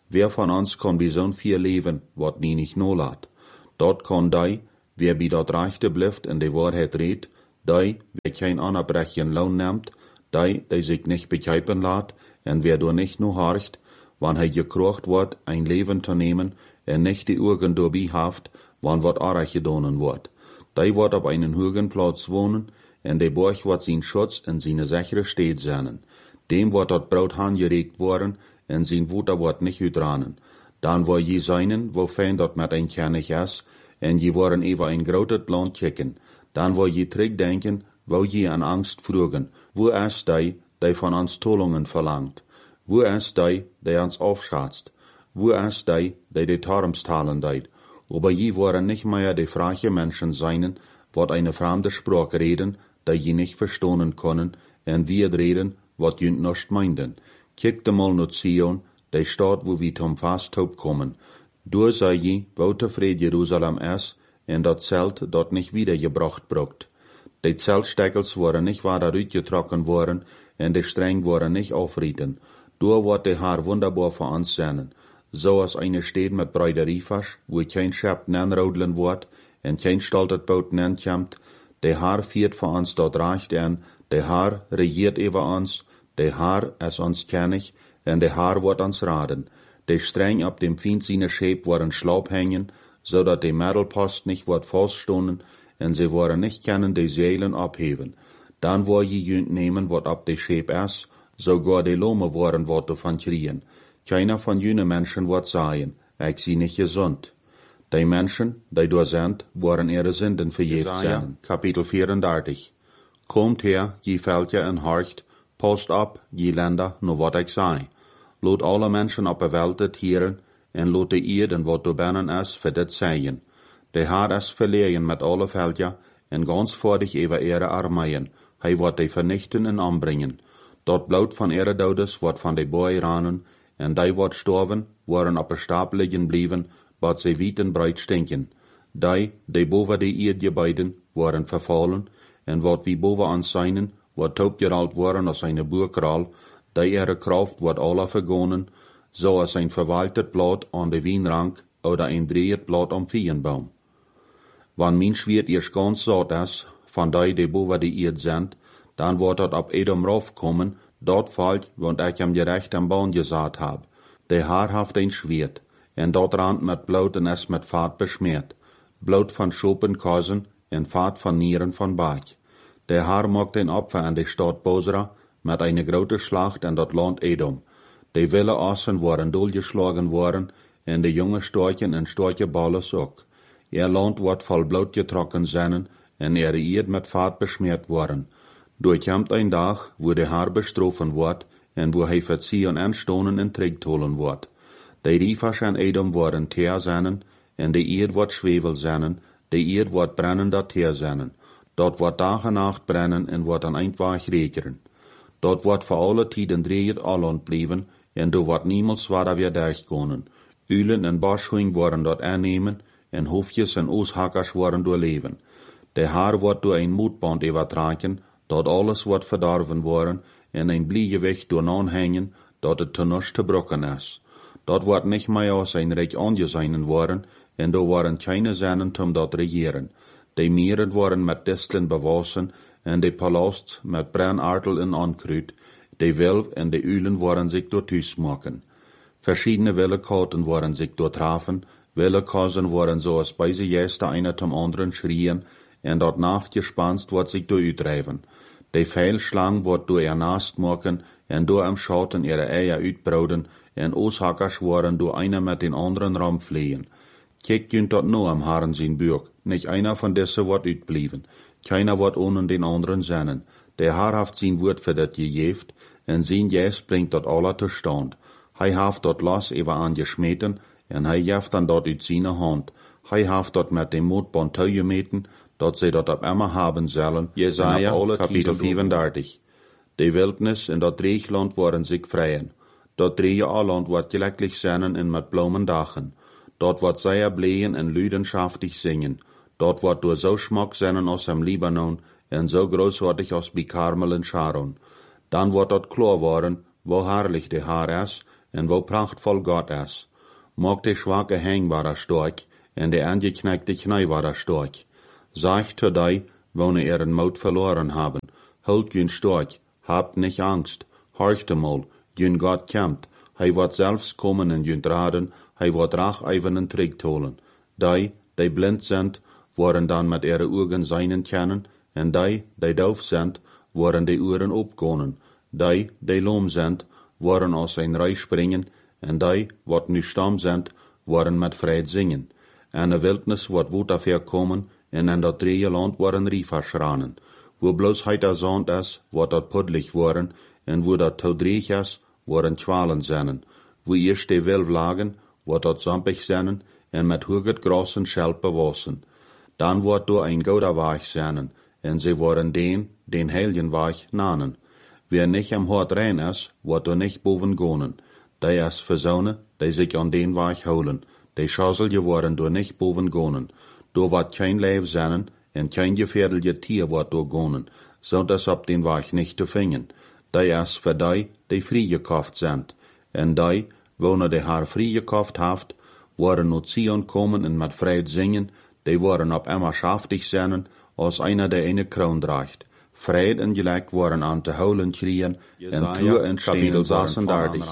Wer von uns kann bij zo'n vier leven, wat nie nicht no laat? Dort kann die, wer bij dat rechte blijft en de waarheid redt, die, wer kein anerbrechen Lohn nimmt, die, die sich nicht begreipen laat, en wer door nicht no horcht, wann hij gekrocht wordt ein Leben te nemen, en nicht die Augen dabei haft, wann wat arg gedonen wordt. Die wordt op einen hohen Platz wohnen, en de Borg wordt zijn Schutz en zijn sichere Steed zijn. Dem wordt dat Brot aangereikt worden, en zijn Wuter wordt nicht utranen. Dan wo je seinen, wo fein dat met ein König is, en je worden even ein groot Land kicken. Dan wo je terugdenken, wo je an Angst vroegen, wo is die, die van ons Tollungen verlangt? Wo is die, die ons aufschatzt? Wo is die, die de Tarmstalen deed? Aber je worden nicht mehr die freie Menschen seinen, wat eine fremde Sprache reden, die je nicht verstonen können, en wir reden, wat jünt nicht meinden. Kijk de mal naar Zion, die Stadt, wo wir zum Fasthoop kommen. Door sei je, wo tevreden Jerusalem is, en dat Zelt dort nicht wiedergebracht brucht. Die Zeltsteckels worden nicht weiter uitgetrokken worden, en de streng worden nicht aufrieten. Door wordt de haar wunderbar voor ons zijn. Zoals eine Stad met Bruideriefers, wo kein Schep nenrodelen wordt, en kein stoltet boot nenkomt, de haar viert voor ons dort recht en, de haar regiert over ons, de haar is ons kennig, en de haar wordt ons raden. De streng op dem Fiend seine Scheep worden Schlaub hängen, zodat de Middelpost nicht wordt vaststonden, en ze worden nicht kennen de Zeilen abheven. Dan wil je junt nemen wat op de Scheep is, sogar de Lome worden wat davon kriegen. Keiner von jene Menschen wird sagen, ich sie nicht gesund. Die Menschen, die dort sind, worden ihre Sünden verjährt sein. Kapitel vierunderdertig. Kommt her, je Völker en horcht, post ab, je Länder, nur wat ich sei. Lot alle Menschen op de Welt het hieren, en lot de Erde wat du binnen is, für dit zeggen. De Herr is verlegen met alle Völker, en ganz vordig über ihre Armeien. Hij wordt die vernichten en aanbrengen. Dat bloed van ihre Dodes wordt van de boy ranen, en die wordt storven, worden op een stapel liggen blijven, wat ze wit en breed stinken. Die, die boven de Erde beiden, worden vervallen, en wat wie boven ons zijn, wordt opgerald worden als een boerkraal, die ihre Kraft wordt alle vergonnen, zoals een verwaltet Blatt aan de Wienrank oder een dreht Blatt am Viehenbaum. Wann Mensch wird erst ganz satt is, van die, die boven de Erde sind, dan wordt dat op Edom raufkommen, dort fällt, want ich am gerecht am Baum gesaat hab. De Haar haft ein Schwert, en dort rand met Blut en is met Fahrt beschmiert. Blut van Schopenkassen en Fahrt van Nieren van Bach. De Haar maakt ein Opfer an de Stadt Bosra, met eine grote Schlacht an dat Land Edom. De wilde Assen worden doorgeslagen worden, en de jonge storchen en storcheballen ook. Ihr Land wordt vol Blut getrokken zijn, en ihre Eerd met Fahrt beschmiert worden. Durchkommt ein Tag, wo der Herr bestrafen wird, en wo hij verziehen en stonen en terugholen wordt. De Riefers en Edom worden teer zijn, en de Eerd wordt zwevel zijn, de Eerd wordt brennender teer zijn. Dat wordt dag en nacht brennen en wordt aan eindweg rekenen. Dat wordt voor alle tijden dreigend alland blijven, en do wordt niemals verder weer durchkomen. Ulen en Boschhuing worden dort aannemen, en hoofdjes en ooshakkers worden doorleven. De Haar wordt door een moedband overtragen, dat alles wordt verdorven worden, en een bliegewicht door aanhängen, dat het te niets te brokken is. Dat wordt niet meer als een rijk aangezeinen worden, en er worden keine zinnen om dat regeren. De meren worden met distelen bewassen, en de palasts met brennartel en ankruid. De wilf en de ulen worden zich door thuis maken. Verschiedene willekaten worden zich doortrafen, willekazen worden zoals bij ze juist einer zum anderen schrien, en dat nachtgespanst wordt zich door uitdrijven. De Pfeilschlang wordt door ihr Nast maken, en door am Schatten ihre Eier uitbrouden, en Ooshakkers worden door einer met den anderen ramflehen. Kijk junt dat no am Haaren zijn buik, nicht einer von desse wordt uitblieven. Keiner wordt ohne den anderen zennen. Der Haar haft zijn woord voor dat gejeft, en zijn jes bringt dat alle te stand. Hij haft dat las even aangesmeten, en hij jeft dan dat uit zijn hand. Hij haft dat met dem moedband tuigemeten, dat zij dat op immer haben zullen. Jesaja, kapitel vierunderdertig. De wildnis en dat dreigland worden zich vrijen. Dat dreige alland wordt gelecklich zijn en met bloemen dagen. Dort wordt zij bleien en luidenschaftig zingen. Dort wordt door zo schmak zijn als am Libanon, en zo großartig als bij Karmel en Sharon. Dan wordt dat klar worden, wo herrlich de Haar is, en wo prachtvoll Gott is. Mag de schwache hängbarer stark, en de angeknackte knijbarer stark. Sagt zu die, wo ne ihren Mut verloren haben, hult jün stark, habt nicht Angst, horcht mal, jün Gott kämpft, hij wird selbst kommen en jün raden, hij wird rach eivenen Trick holen. Die, die blind sind, worden dann mit ihren Augen seinen kennen, en die, die doof sind, worden die Ohren opkonen. Die, die loom sind, worden aus ein Reich springen, en die, wat nu stam sind, worden met Fried singen. En de wildnis wordt woed afher komen, en in dat drieë land worden riefers schranen. Wo bloos heit der Sand is, wordt dat puddelig worden, en wo dat toudreig is, worden twalen zennen. Wo eerst de wilf lagen, wordt dat zampig zennen, en met hoeget gras en schelp bewassen. Dan wordt door een gouda waag zennen, en ze worden den, den heiligen waag, nanen. Wer nicht am Hort rein is, wordt er nicht boven gonen. Die is verzonen, die sich an den waag houden. Die schazzel je worden door nicht boven gonen. Door wat kein Leib zennen, en kein gefährliche Tier wordt door gonen, so dass op den waag nicht te vingen. Die is für die, die vrijgekauft sind. En die, wo ne de haar vrijgekauft haft, worden naar Zion komen en met Fried zingen, die worden op immer schaftig zennen, als einer der eine Kroon draagt. Fried en gelijk worden aan te holen krieën, en toe en kapitel zesendertig.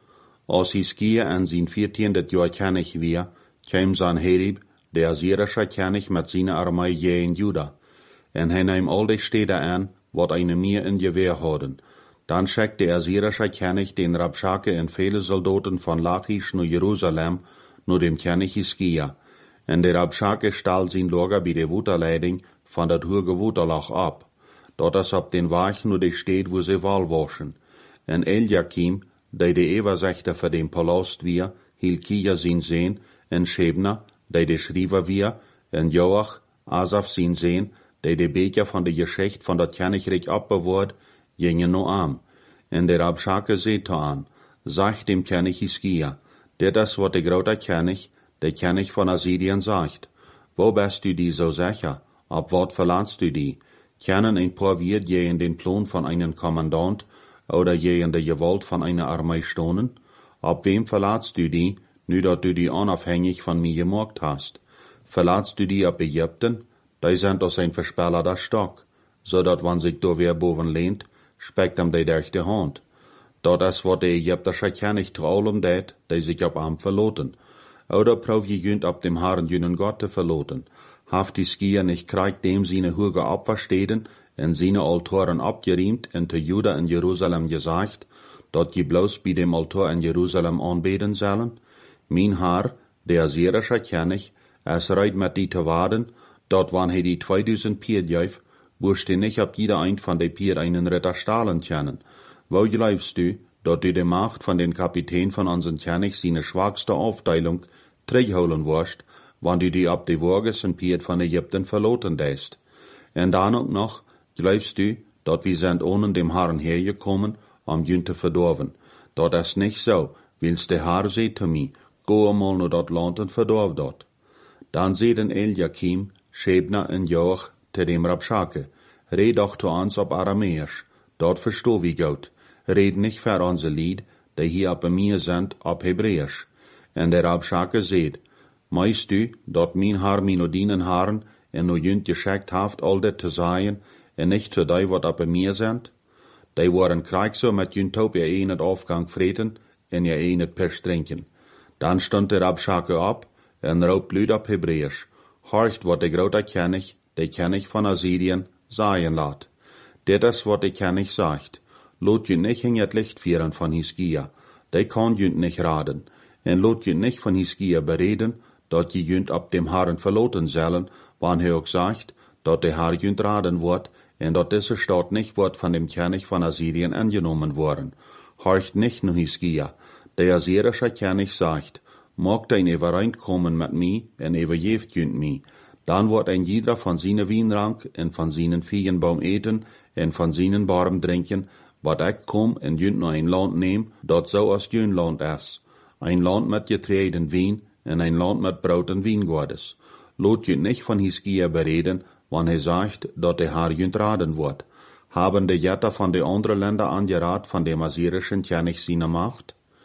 Als Hiskia en zijn viertiende jaar kennig weer, kwam Sanherib, der Syrische König mit seiner Armee je in Juda. En hij nahm al die Städte an, wat eine meer in Gewehr hadden. Dann schickte der Syrische König den Rabschake en viele Soldaten von Lachish naar Jerusalem, nur dem König Hiskia. En der Rabschake stahl sein Lager bei der Wuterleiding von dat hoge Wuterlach ab. Dort is op den Waag nur die Städt, wo sie Wahl waschen. En Eliakim, der de Übersechter für den Palast wir, Hilkia sein Sehn, en Schebna, der de Schriever wir, en Joach, Asaf sein Sehn, der de Beker von der Geschichte von dat Königreich abbewahrt, gingen no arm. En der Rabschake seht an, sagt dem König Hiskia, der das wat der große König, der König von Assyrien sagt. Wo bist du die so sicher? Ab wat verlatst du die? Kennen ein paar wir je in den Plan von einem Kommandant oder je in der Gewalt von einer Armee stonen? Ab wem verlatst du die, nu dat du die unabhängig von mir gemacht hast? Verlatst du die ab Ägypten? Die sind aus ein verspellerter Stock, so dat wann sich da wer boven lehnt, speckt am die durch die Hand. Dat is wat der Ägyptische König traulem dat, die sich ab am verloten. Oder prof je jünt ab dem Herrn jünen Gott te verloten. Haft die Skier nicht kriegt dem seine Hüge abversteden, en seine Altoren abgeriemt, en te Juda in Jerusalem gesagt, dat je bloß bei dem Altor in Jerusalem anbeten sollen? Mein Herr, der Syrische König, es reit mit die te waden, dat wann he die zweitausend Pier jäuf, wusste nicht ab jeder ein von de Pier einen Ritter stahlen können. Wo glaubst du, dat du de Macht von den Kapitän von unseren König seine schwachste Aufteilung zurückholen wirst, wann du die ab de Wages en Pier von Ägypten verloten däst? En dann und noch, glaubst du, dat wir sind ohne dem Herrn hergekommen, um jün te verdorven? Dat is nicht so, willst der Herr seht zu mir, go einmal nur dat Land und verdorf dort. Dann seht Eliakim, Schebna en Joach te dem Rabschake, red doch zu uns ab Aramäisch, dort versteh wie gut, red nicht für unser Lied, die hier ab mir sind, ab Hebräisch. En der Rabschake seht, meist du, dat mein Herr mino dienen Herren, en no jünt geschickt haft all det te sagen, en nicht zu die, wat ab mir sind? Die waren kriegso mit jünt op ihr een het Aufgang vreten, en ihr een het Pisch trinken. Dann stond der Rabschake ab, en roep luid op Hebräisch, horcht wat de grote König, de König von Assyrien, sagen laat. Dit is wat de König sagt, lot jünt nicht in het Licht vieren von Hiskia, de kann jünt nicht raden, en lot jünt nicht von Hiskia bereden, dat je jünt ab dem Herrn verloten sollen, wann er auch sagt, dat der Herr jünt raden wird, en dat diese Stadt nicht wird von dem König von Assyrien angenommen worden. Horcht nicht nur Hiskia, der assyrische König sagt, mag dein Evereint kommen mit mir, en everjeft jünt mi, dann wird ein jeder von seinen Wienrank en von seinen Feigenbaum eten, en von seinen Barm trinken, wat ik kom en jünt nur ein Land nehm, dat so als jün Land is. Ein Land mit getreiden Wien, en ein Land mit Brot und Wiengordes. Lot jünt nicht von Hiskia bereden, wann er sagt, dat der Herr jünt raden wird. Haben die Jätter von den anderen Ländern angerat von dem assyrischen König seine Macht?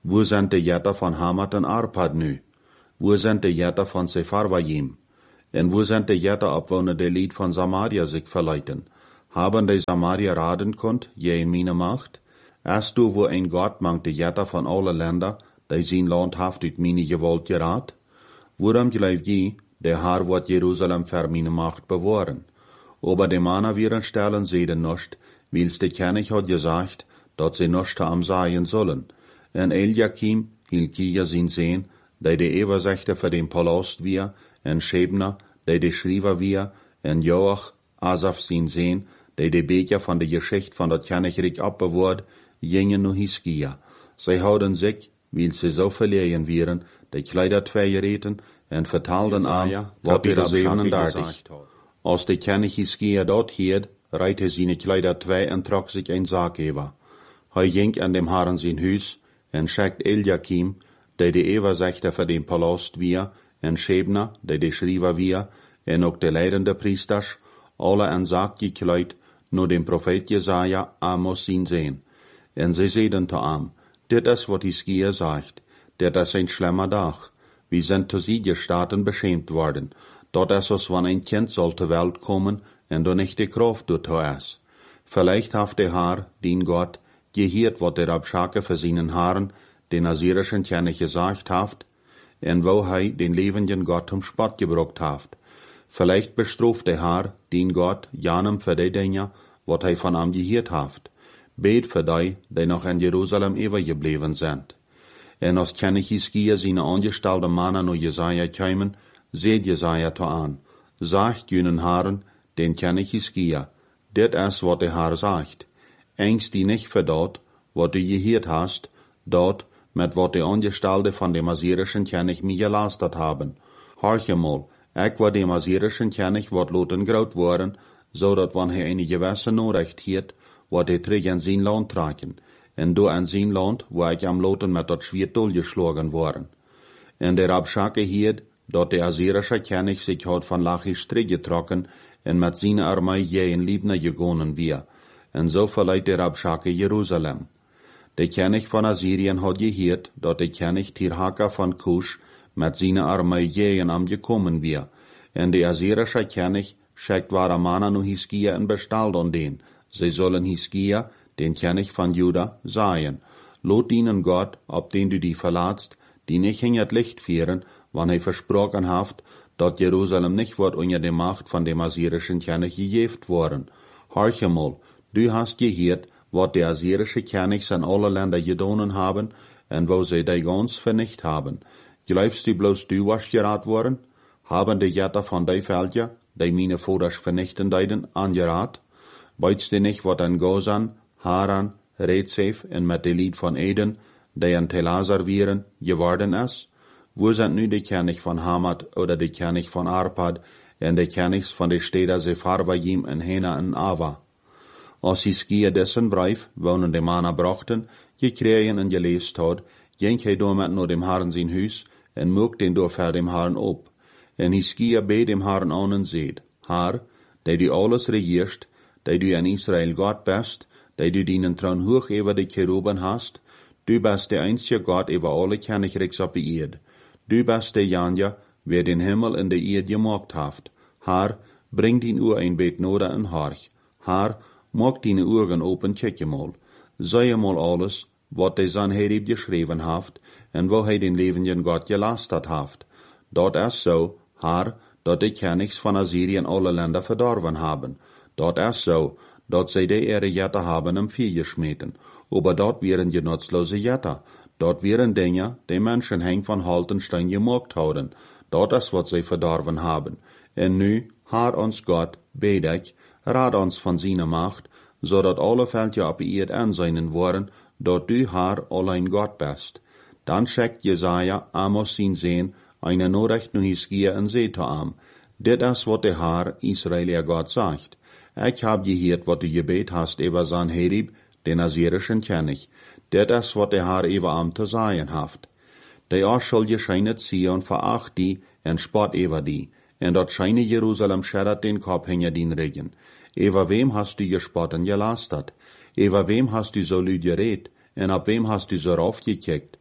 Wo sind de Jätter von Hamat en Arpad nu? Wo sind de Jätter von Sepharvaim? En wo sind de Jätter Abwohner de Lied von Samaria sich verleiten? Haben de Samaria raden konnt, je in meine Macht? Erst du, wo ein Gott mangt de Jätter von alle Länder, de zijn Land haft uit meine Gewalt geraad? Worum gleif je, der Haar wird Jerusalem für meine Macht bewahren? Aber de Manner wieren stellen seden nicht, wils de König hat gesagt, dat sie nicht am sein sollen. En Eliakim, Hilkia sin Sehn, der de Übersechter für den Palast wir, en Schebner, der de Schriever wir, en Joach, Asaf sin Sehn, der de Beker von der Geschichte von dat Königreich abbewahrt, gingen nu Hiskia. Sie houden sich, weil sie so verlegen wären, de Kleider zwei geräten, en vertalden an, wat er siebenundertig. Als de König Hiskia dort hielt, reite seine Kleider zwei en trok sich ein Sarg über. Hij ging an dem Herrn sein Hus, en schickt Eliakim, der de Übersechter für den Palast wir, en Schebner, der de Schriever wir, en ook de leidende Priesters, alle en Sarg gekleid, nur dem Prophet Jesaja, Amos sin sehen. En sie sehen zu am, dit is wat Hiskia sagt, dit is ein schlimmer Dag. Wir sind zu sie Staaten beschämt worden, dort ist es, wann ein Kind soll zur Welt kommen, en du nicht die Kraft dort es. Vielleicht haft der Herr, den Gott, gehört, wat der Rabschake für seinen Haaren, den asyrischen König gesagt haft, en wo hei den lebenden Gott um Spott gebrockt haft. Vielleicht bestruft der Herr, den Gott, janem für die Dinge, wat hei von am gehört haft. Bet für die, die noch in Jerusalem übergeblieben sind. En als König Hiskia seine angestellte Männer nur Jesaja kämen, seht Jesaja to an. Sagt jenen Haaren, den König Hiskia, dit is wat der Herr sagt. Engst die nicht für dort, wat du gehört hast, dort, mit wat die Angestellte von dem assyrischen König mir gelastet haben. Horche mal, ich war dem assyrischen König wat loten graut worden, so dat wann er eine gewisse Nachricht hiert, wat er träg in sein Land tragen, en du in sein Land, wo ich am Loten mit dat Schwert durchgeschlagen worden. En der Rabschake hiert, dat der assyrische König sich hat von Lachisch zurückgetrocken, en mit seiner Armee je in Libna gegangen wir, en so verleiht der Rabschake Jerusalem. Der König von Assyrien hat gehört, dat der König Tirhaka von Kusch mit seiner Armee je in am gekommen wir, en der assyrische König schickt wahre Mana nu Hiskia in Bestall an den, sie sollen Hiskia, den König von Juda, sagen, lot ihnen Gott, ob den du die verlatst, die nicht hingert Licht führen, wann er versprochen haft, dat Jerusalem nicht wird unter der Macht von dem assyrischen König gejeft worden. Horche mal, du hast gehört, wat der assyrische König in alle Länder gedonen haben, en wo sie die ganz vernicht haben. Glaubst du bloß du was gerat worden? Haben die Jätter von die Völker, die meine Vaters vernichten deiden, angerat? Weißt du nicht, wat an Gozan, Haran, Rezef en mit de Lied von Eden, die an Telasar vieren, geworden ist? Wo sind nu die König von Hamat oder die König von Arpad en die Königs von de Städter Sepharvaim en Hena en Ava? Als Hiskia dessen Brief, wonen de Mana brachten, gekriegen en gelest had, ging hij door met naar dem Herrn zijn huis, en moek den door ver dem Herrn op. En Hiskia beet dem Herrn aan en zeid, Haar, die du alles regierst, die du in Israel Gott bist, die du deinen Thron hoch über die Cheruben hast, du bist der einzige Gott über alle Königreichs auf der Erde. Du bist der Janja, wer den Himmel in der Erde gemacht haft. Haar, bring din Uhr ein Bet noda en Harch. Haar, mag deine Augen open, kijk mal. Sei mal alles, wat de Sanherib geschreven haft, en wo hij den levenden Gott gelastet haft. Dat is so, Haar, dat de Königs von Assyrien alle Länder verdorven haben. Dat is so, dat zij de ihre Jätter haben im Vieh geschmeten. Aber dort wären die nutzlose Jätter. Dort wären Dinge, die Menschen heng von Haltenstein gemacht haben. Dort is wat zij verdorven haben. En nu, Haar ons Gott, bed ik, raad ons van seine Macht, zodat alle Völker op eerd aanzien worden, dat du Haar allein Gott bist. Dan schickt Jesaja Amos sin Sehn eine Nachricht nu Hiskia en Seta am. Dit is wat der Haar Israel Gott sagt. Ich hab gehört, wat du gebet hast über Sanherib, den assyrischen König. Dit is wat der Haar über am zu sagen haft. Der auch soll gescheinet Zion veracht die en spott über die. En dat scheine Jerusalem schädert den Kopf hinter den Regen. Über wem hast du gespotten gelastet? Über wem hast du so lüd geredet? En ab wem hast du so raufgekickt?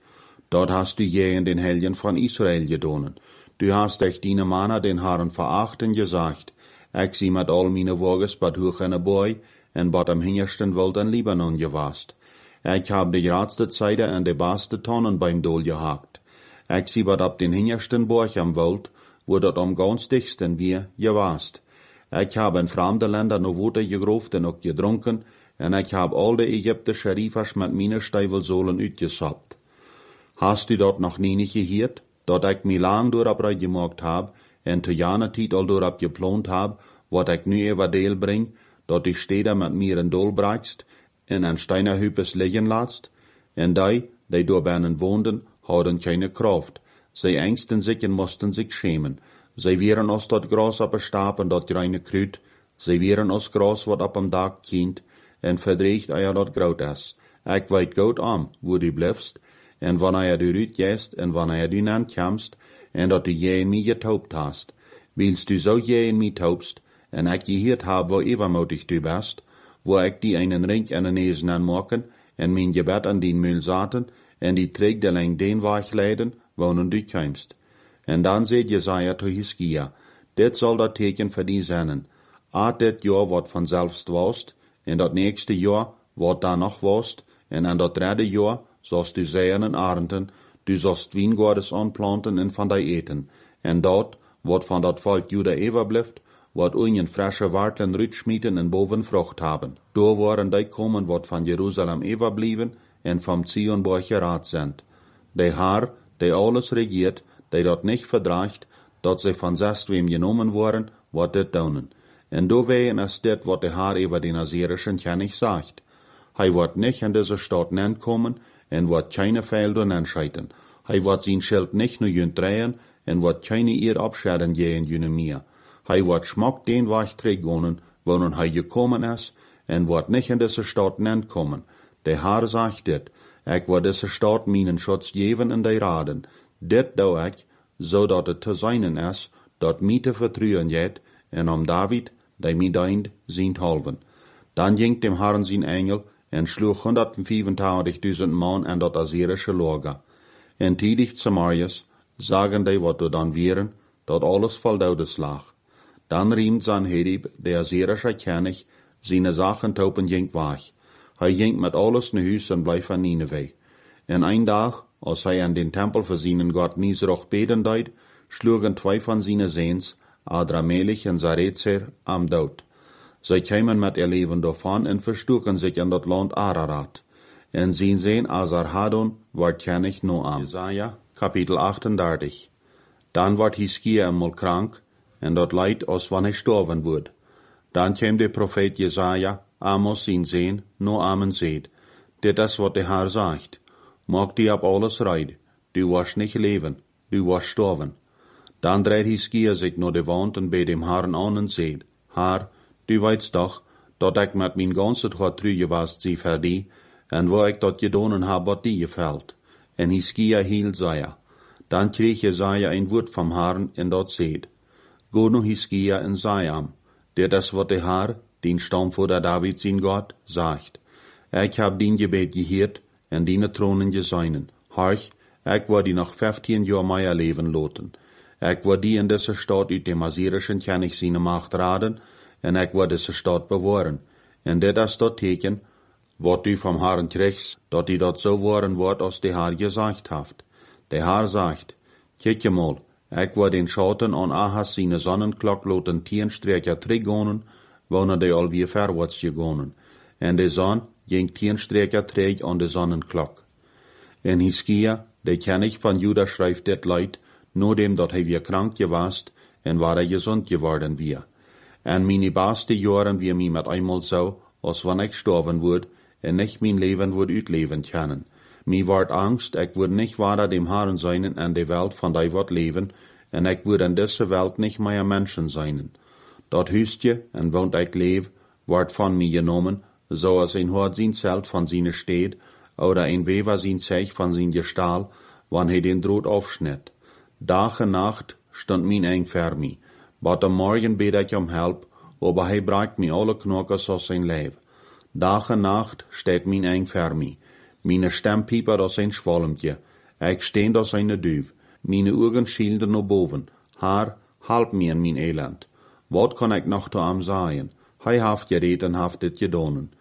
Dort hast du je in den Helgen von Israel gedonen. Du hast echt deine Männer den Herrn verachten gesagt. Ich sie mit all meine Woges bad hoch in Boy en bad am hingersten Wald in Libanon gewast. Ich hab die gradste Zeide en de beste Tonnen beim Dol gehakt. Ich sie bad ab den hingersten Borch am Wald, wo dort am ganz dichtsten wir gewast. Ich hab in fremde Länder no Wote gegruft en auch gedrunken, en ich hab all de ägyptische Riefers mit meine Steivelsohlen utgesappt. Hast du dort noch nie nicht gehört, dort ich mi lang durchabreit gemacht hab, en zu jane Tiet all durchab geplant hab, wat ich nu über Deel bring, dort ich steh da mit mir in Dol brachst, en an Steinerhüpes liegen latst, en die, die dort binnen woonden, hadden keine Kraft. Sie ängsten sich en mussten sich schämen. Sie wären aus dort Gras ab Stab en dort greine Krüt, sie wären aus Gras wat ab am Dach kind, en verdreigt eier dort graut is. Ich weit gut am, wo du bliffst, en wann eier du rüt gest, en wann eier du nan kamst, en dat du je in mi getaupt hast. Willst du so je in mi taubst, en ich gehört hab, wo übermutig du bist, wo ich die einen Ring an den Nesen anmachen, en mein Gebet an den Müll saten, en die trägt der lang den Weg leiden, wo nun du kämst. En dann seht Jesaja zu Hiskia, dit soll dat Teken für die sein. Art dit Jahr wat von selbst wost, en dat nächste Jahr wat da noch wost, en an dat dritte Jahr sollst du säen en arenden, du sollst Wiengordes anplanten en van die eten, en dat, wat van dat Volk Juda overblieft, wat unjen frische Wartlen rütschmieten en boven Frucht haben. Do waren die kommen, wat van Jerusalem overblieben, en vom Zionborg gerat sind. Die Herr, die alles regiert, die dat nicht verdraagt, dat sie von selbstwem genommen worden, wat dit daunen. En do wehen es dit, wat der Herr über den Assyrischen König sagt. Hij wird nicht in diese Stadt nennt kommen, en wird keine Felder entscheiden. Hij wird sein Schild nicht nur jünt drehen, en wird keine ihr abscheren je in jüne mir. Hij wird schmack den Weg trägonen, wo nun hij gekommen ist, en wird nicht in diese Stadt nennt kommen. Der Herr sagt dit, ich wird diese Stadt meinen Schutz geben in die Raden. Dit dau ich, so dat het te seinen is, dat mi te vertrouwen jet, en om David, die mi deint, sind halven. Dann ging dem Herrn sein Engel, en schlug hundertvierentachtigtausend Mann an dat Assyrische Lager. En tiedig Samarias, sagen die, wat du dann wären, dat alles voll Daudes lag. Dann riemt Sanherib, der Assyrische König, seine Sachen taupen ging weg. Hij ging mit alles ne Hüs en bleef van Nineveh. En ein Tag, als hij an den Tempel für seinen Gott Nisroch beten deed, schlugen zwei von seinen Sehns, Adramelech en Sarezer, am Dood. Sie kämen mit ihr Leben davon en verstuken sich in dat Land Ararat. En zijn Sehn Asarhadon ward König Noam. Jesaja, Kapitel achtendertig. Dann ward Hiskia einmal krank, en dat Leid, als wann hij sterven wordt. Dann käm der Prophet Jesaja, Amos sein Sehn, Noamen seht. Dit is wat der Herr sagt. Mag die ab alles reid, du wirst nicht leben, du wirst sterben. Dann dreht Hiskia sich nur de Wand und bei dem Herrn an und seht, Herr, du weißt doch, dat ich mit mein ganzes Hart trüge was sie für die, en wo ich dat gedonen hab, wat die gefällt. En Hiskia hielt Jesaja. Dann krieg Jesaja ein Wort vom Herrn, en dat seht. Go nu Hiskia en Sajam, der das wat der Herr, den Stammvater David sein Gott, sagt. Ich hab din Gebet gehört, en dine Thronen geseinen. Horch, ich war die noch fünfzehn Jahr meier leben loten. Ich war die in dieser Stadt uit dem Assyrischen König seine Macht raden, en ich war diese Stadt bewahren. En dit is dat Teken, wat du vom Herrn kriegst, dat die dat so waren wird, als der Herr gesagt haft. Der Herr sagt, kijk mal, ich war den Schatten an Ahas seine Sonnenklock loten Tienstreker trigonen, wonen die alweer verwärts gegonen. En de Sonne ging Tienstreker träg an de Sonnenklock. En Hiskia, der König von Juda, schreibt dit Leid, nur dem, dat hij weer krank gewast, en war er gesund geworden wir. En meine beste Jahren wie mi mit einmal so, als wann ich sterben würd, en nicht mein Leben würd utleben können. Mi ward Angst, ich würd nicht weiter dem Herrn seinen en de Welt von die wort leben, en ich würd in dieser Welt nicht mehr Menschen seinen. Dat Hüstje, en woont ich leef, ward von mir genommen, so als ein Hort sein Zelt von seine steht, oder ein Weber sein Zeich von sein Gestahl, wann he den Drot aufschnitt. Dag en Nacht stand mein eng für mi. But am Morgen bet ich um Help, aber he bragt mi alle Knockers aus sein Leib. Dag en Nacht steht mein eng für mi. Meine Stemmpieper aus sein Schwalmtje. Ich stehn da seine Düv. Meine Augen schielden nach boven. Herr, halp mir in mein Elend. Wat kann ich noch zu ihm sagen? Hij haft geredet en haft dit gedonen.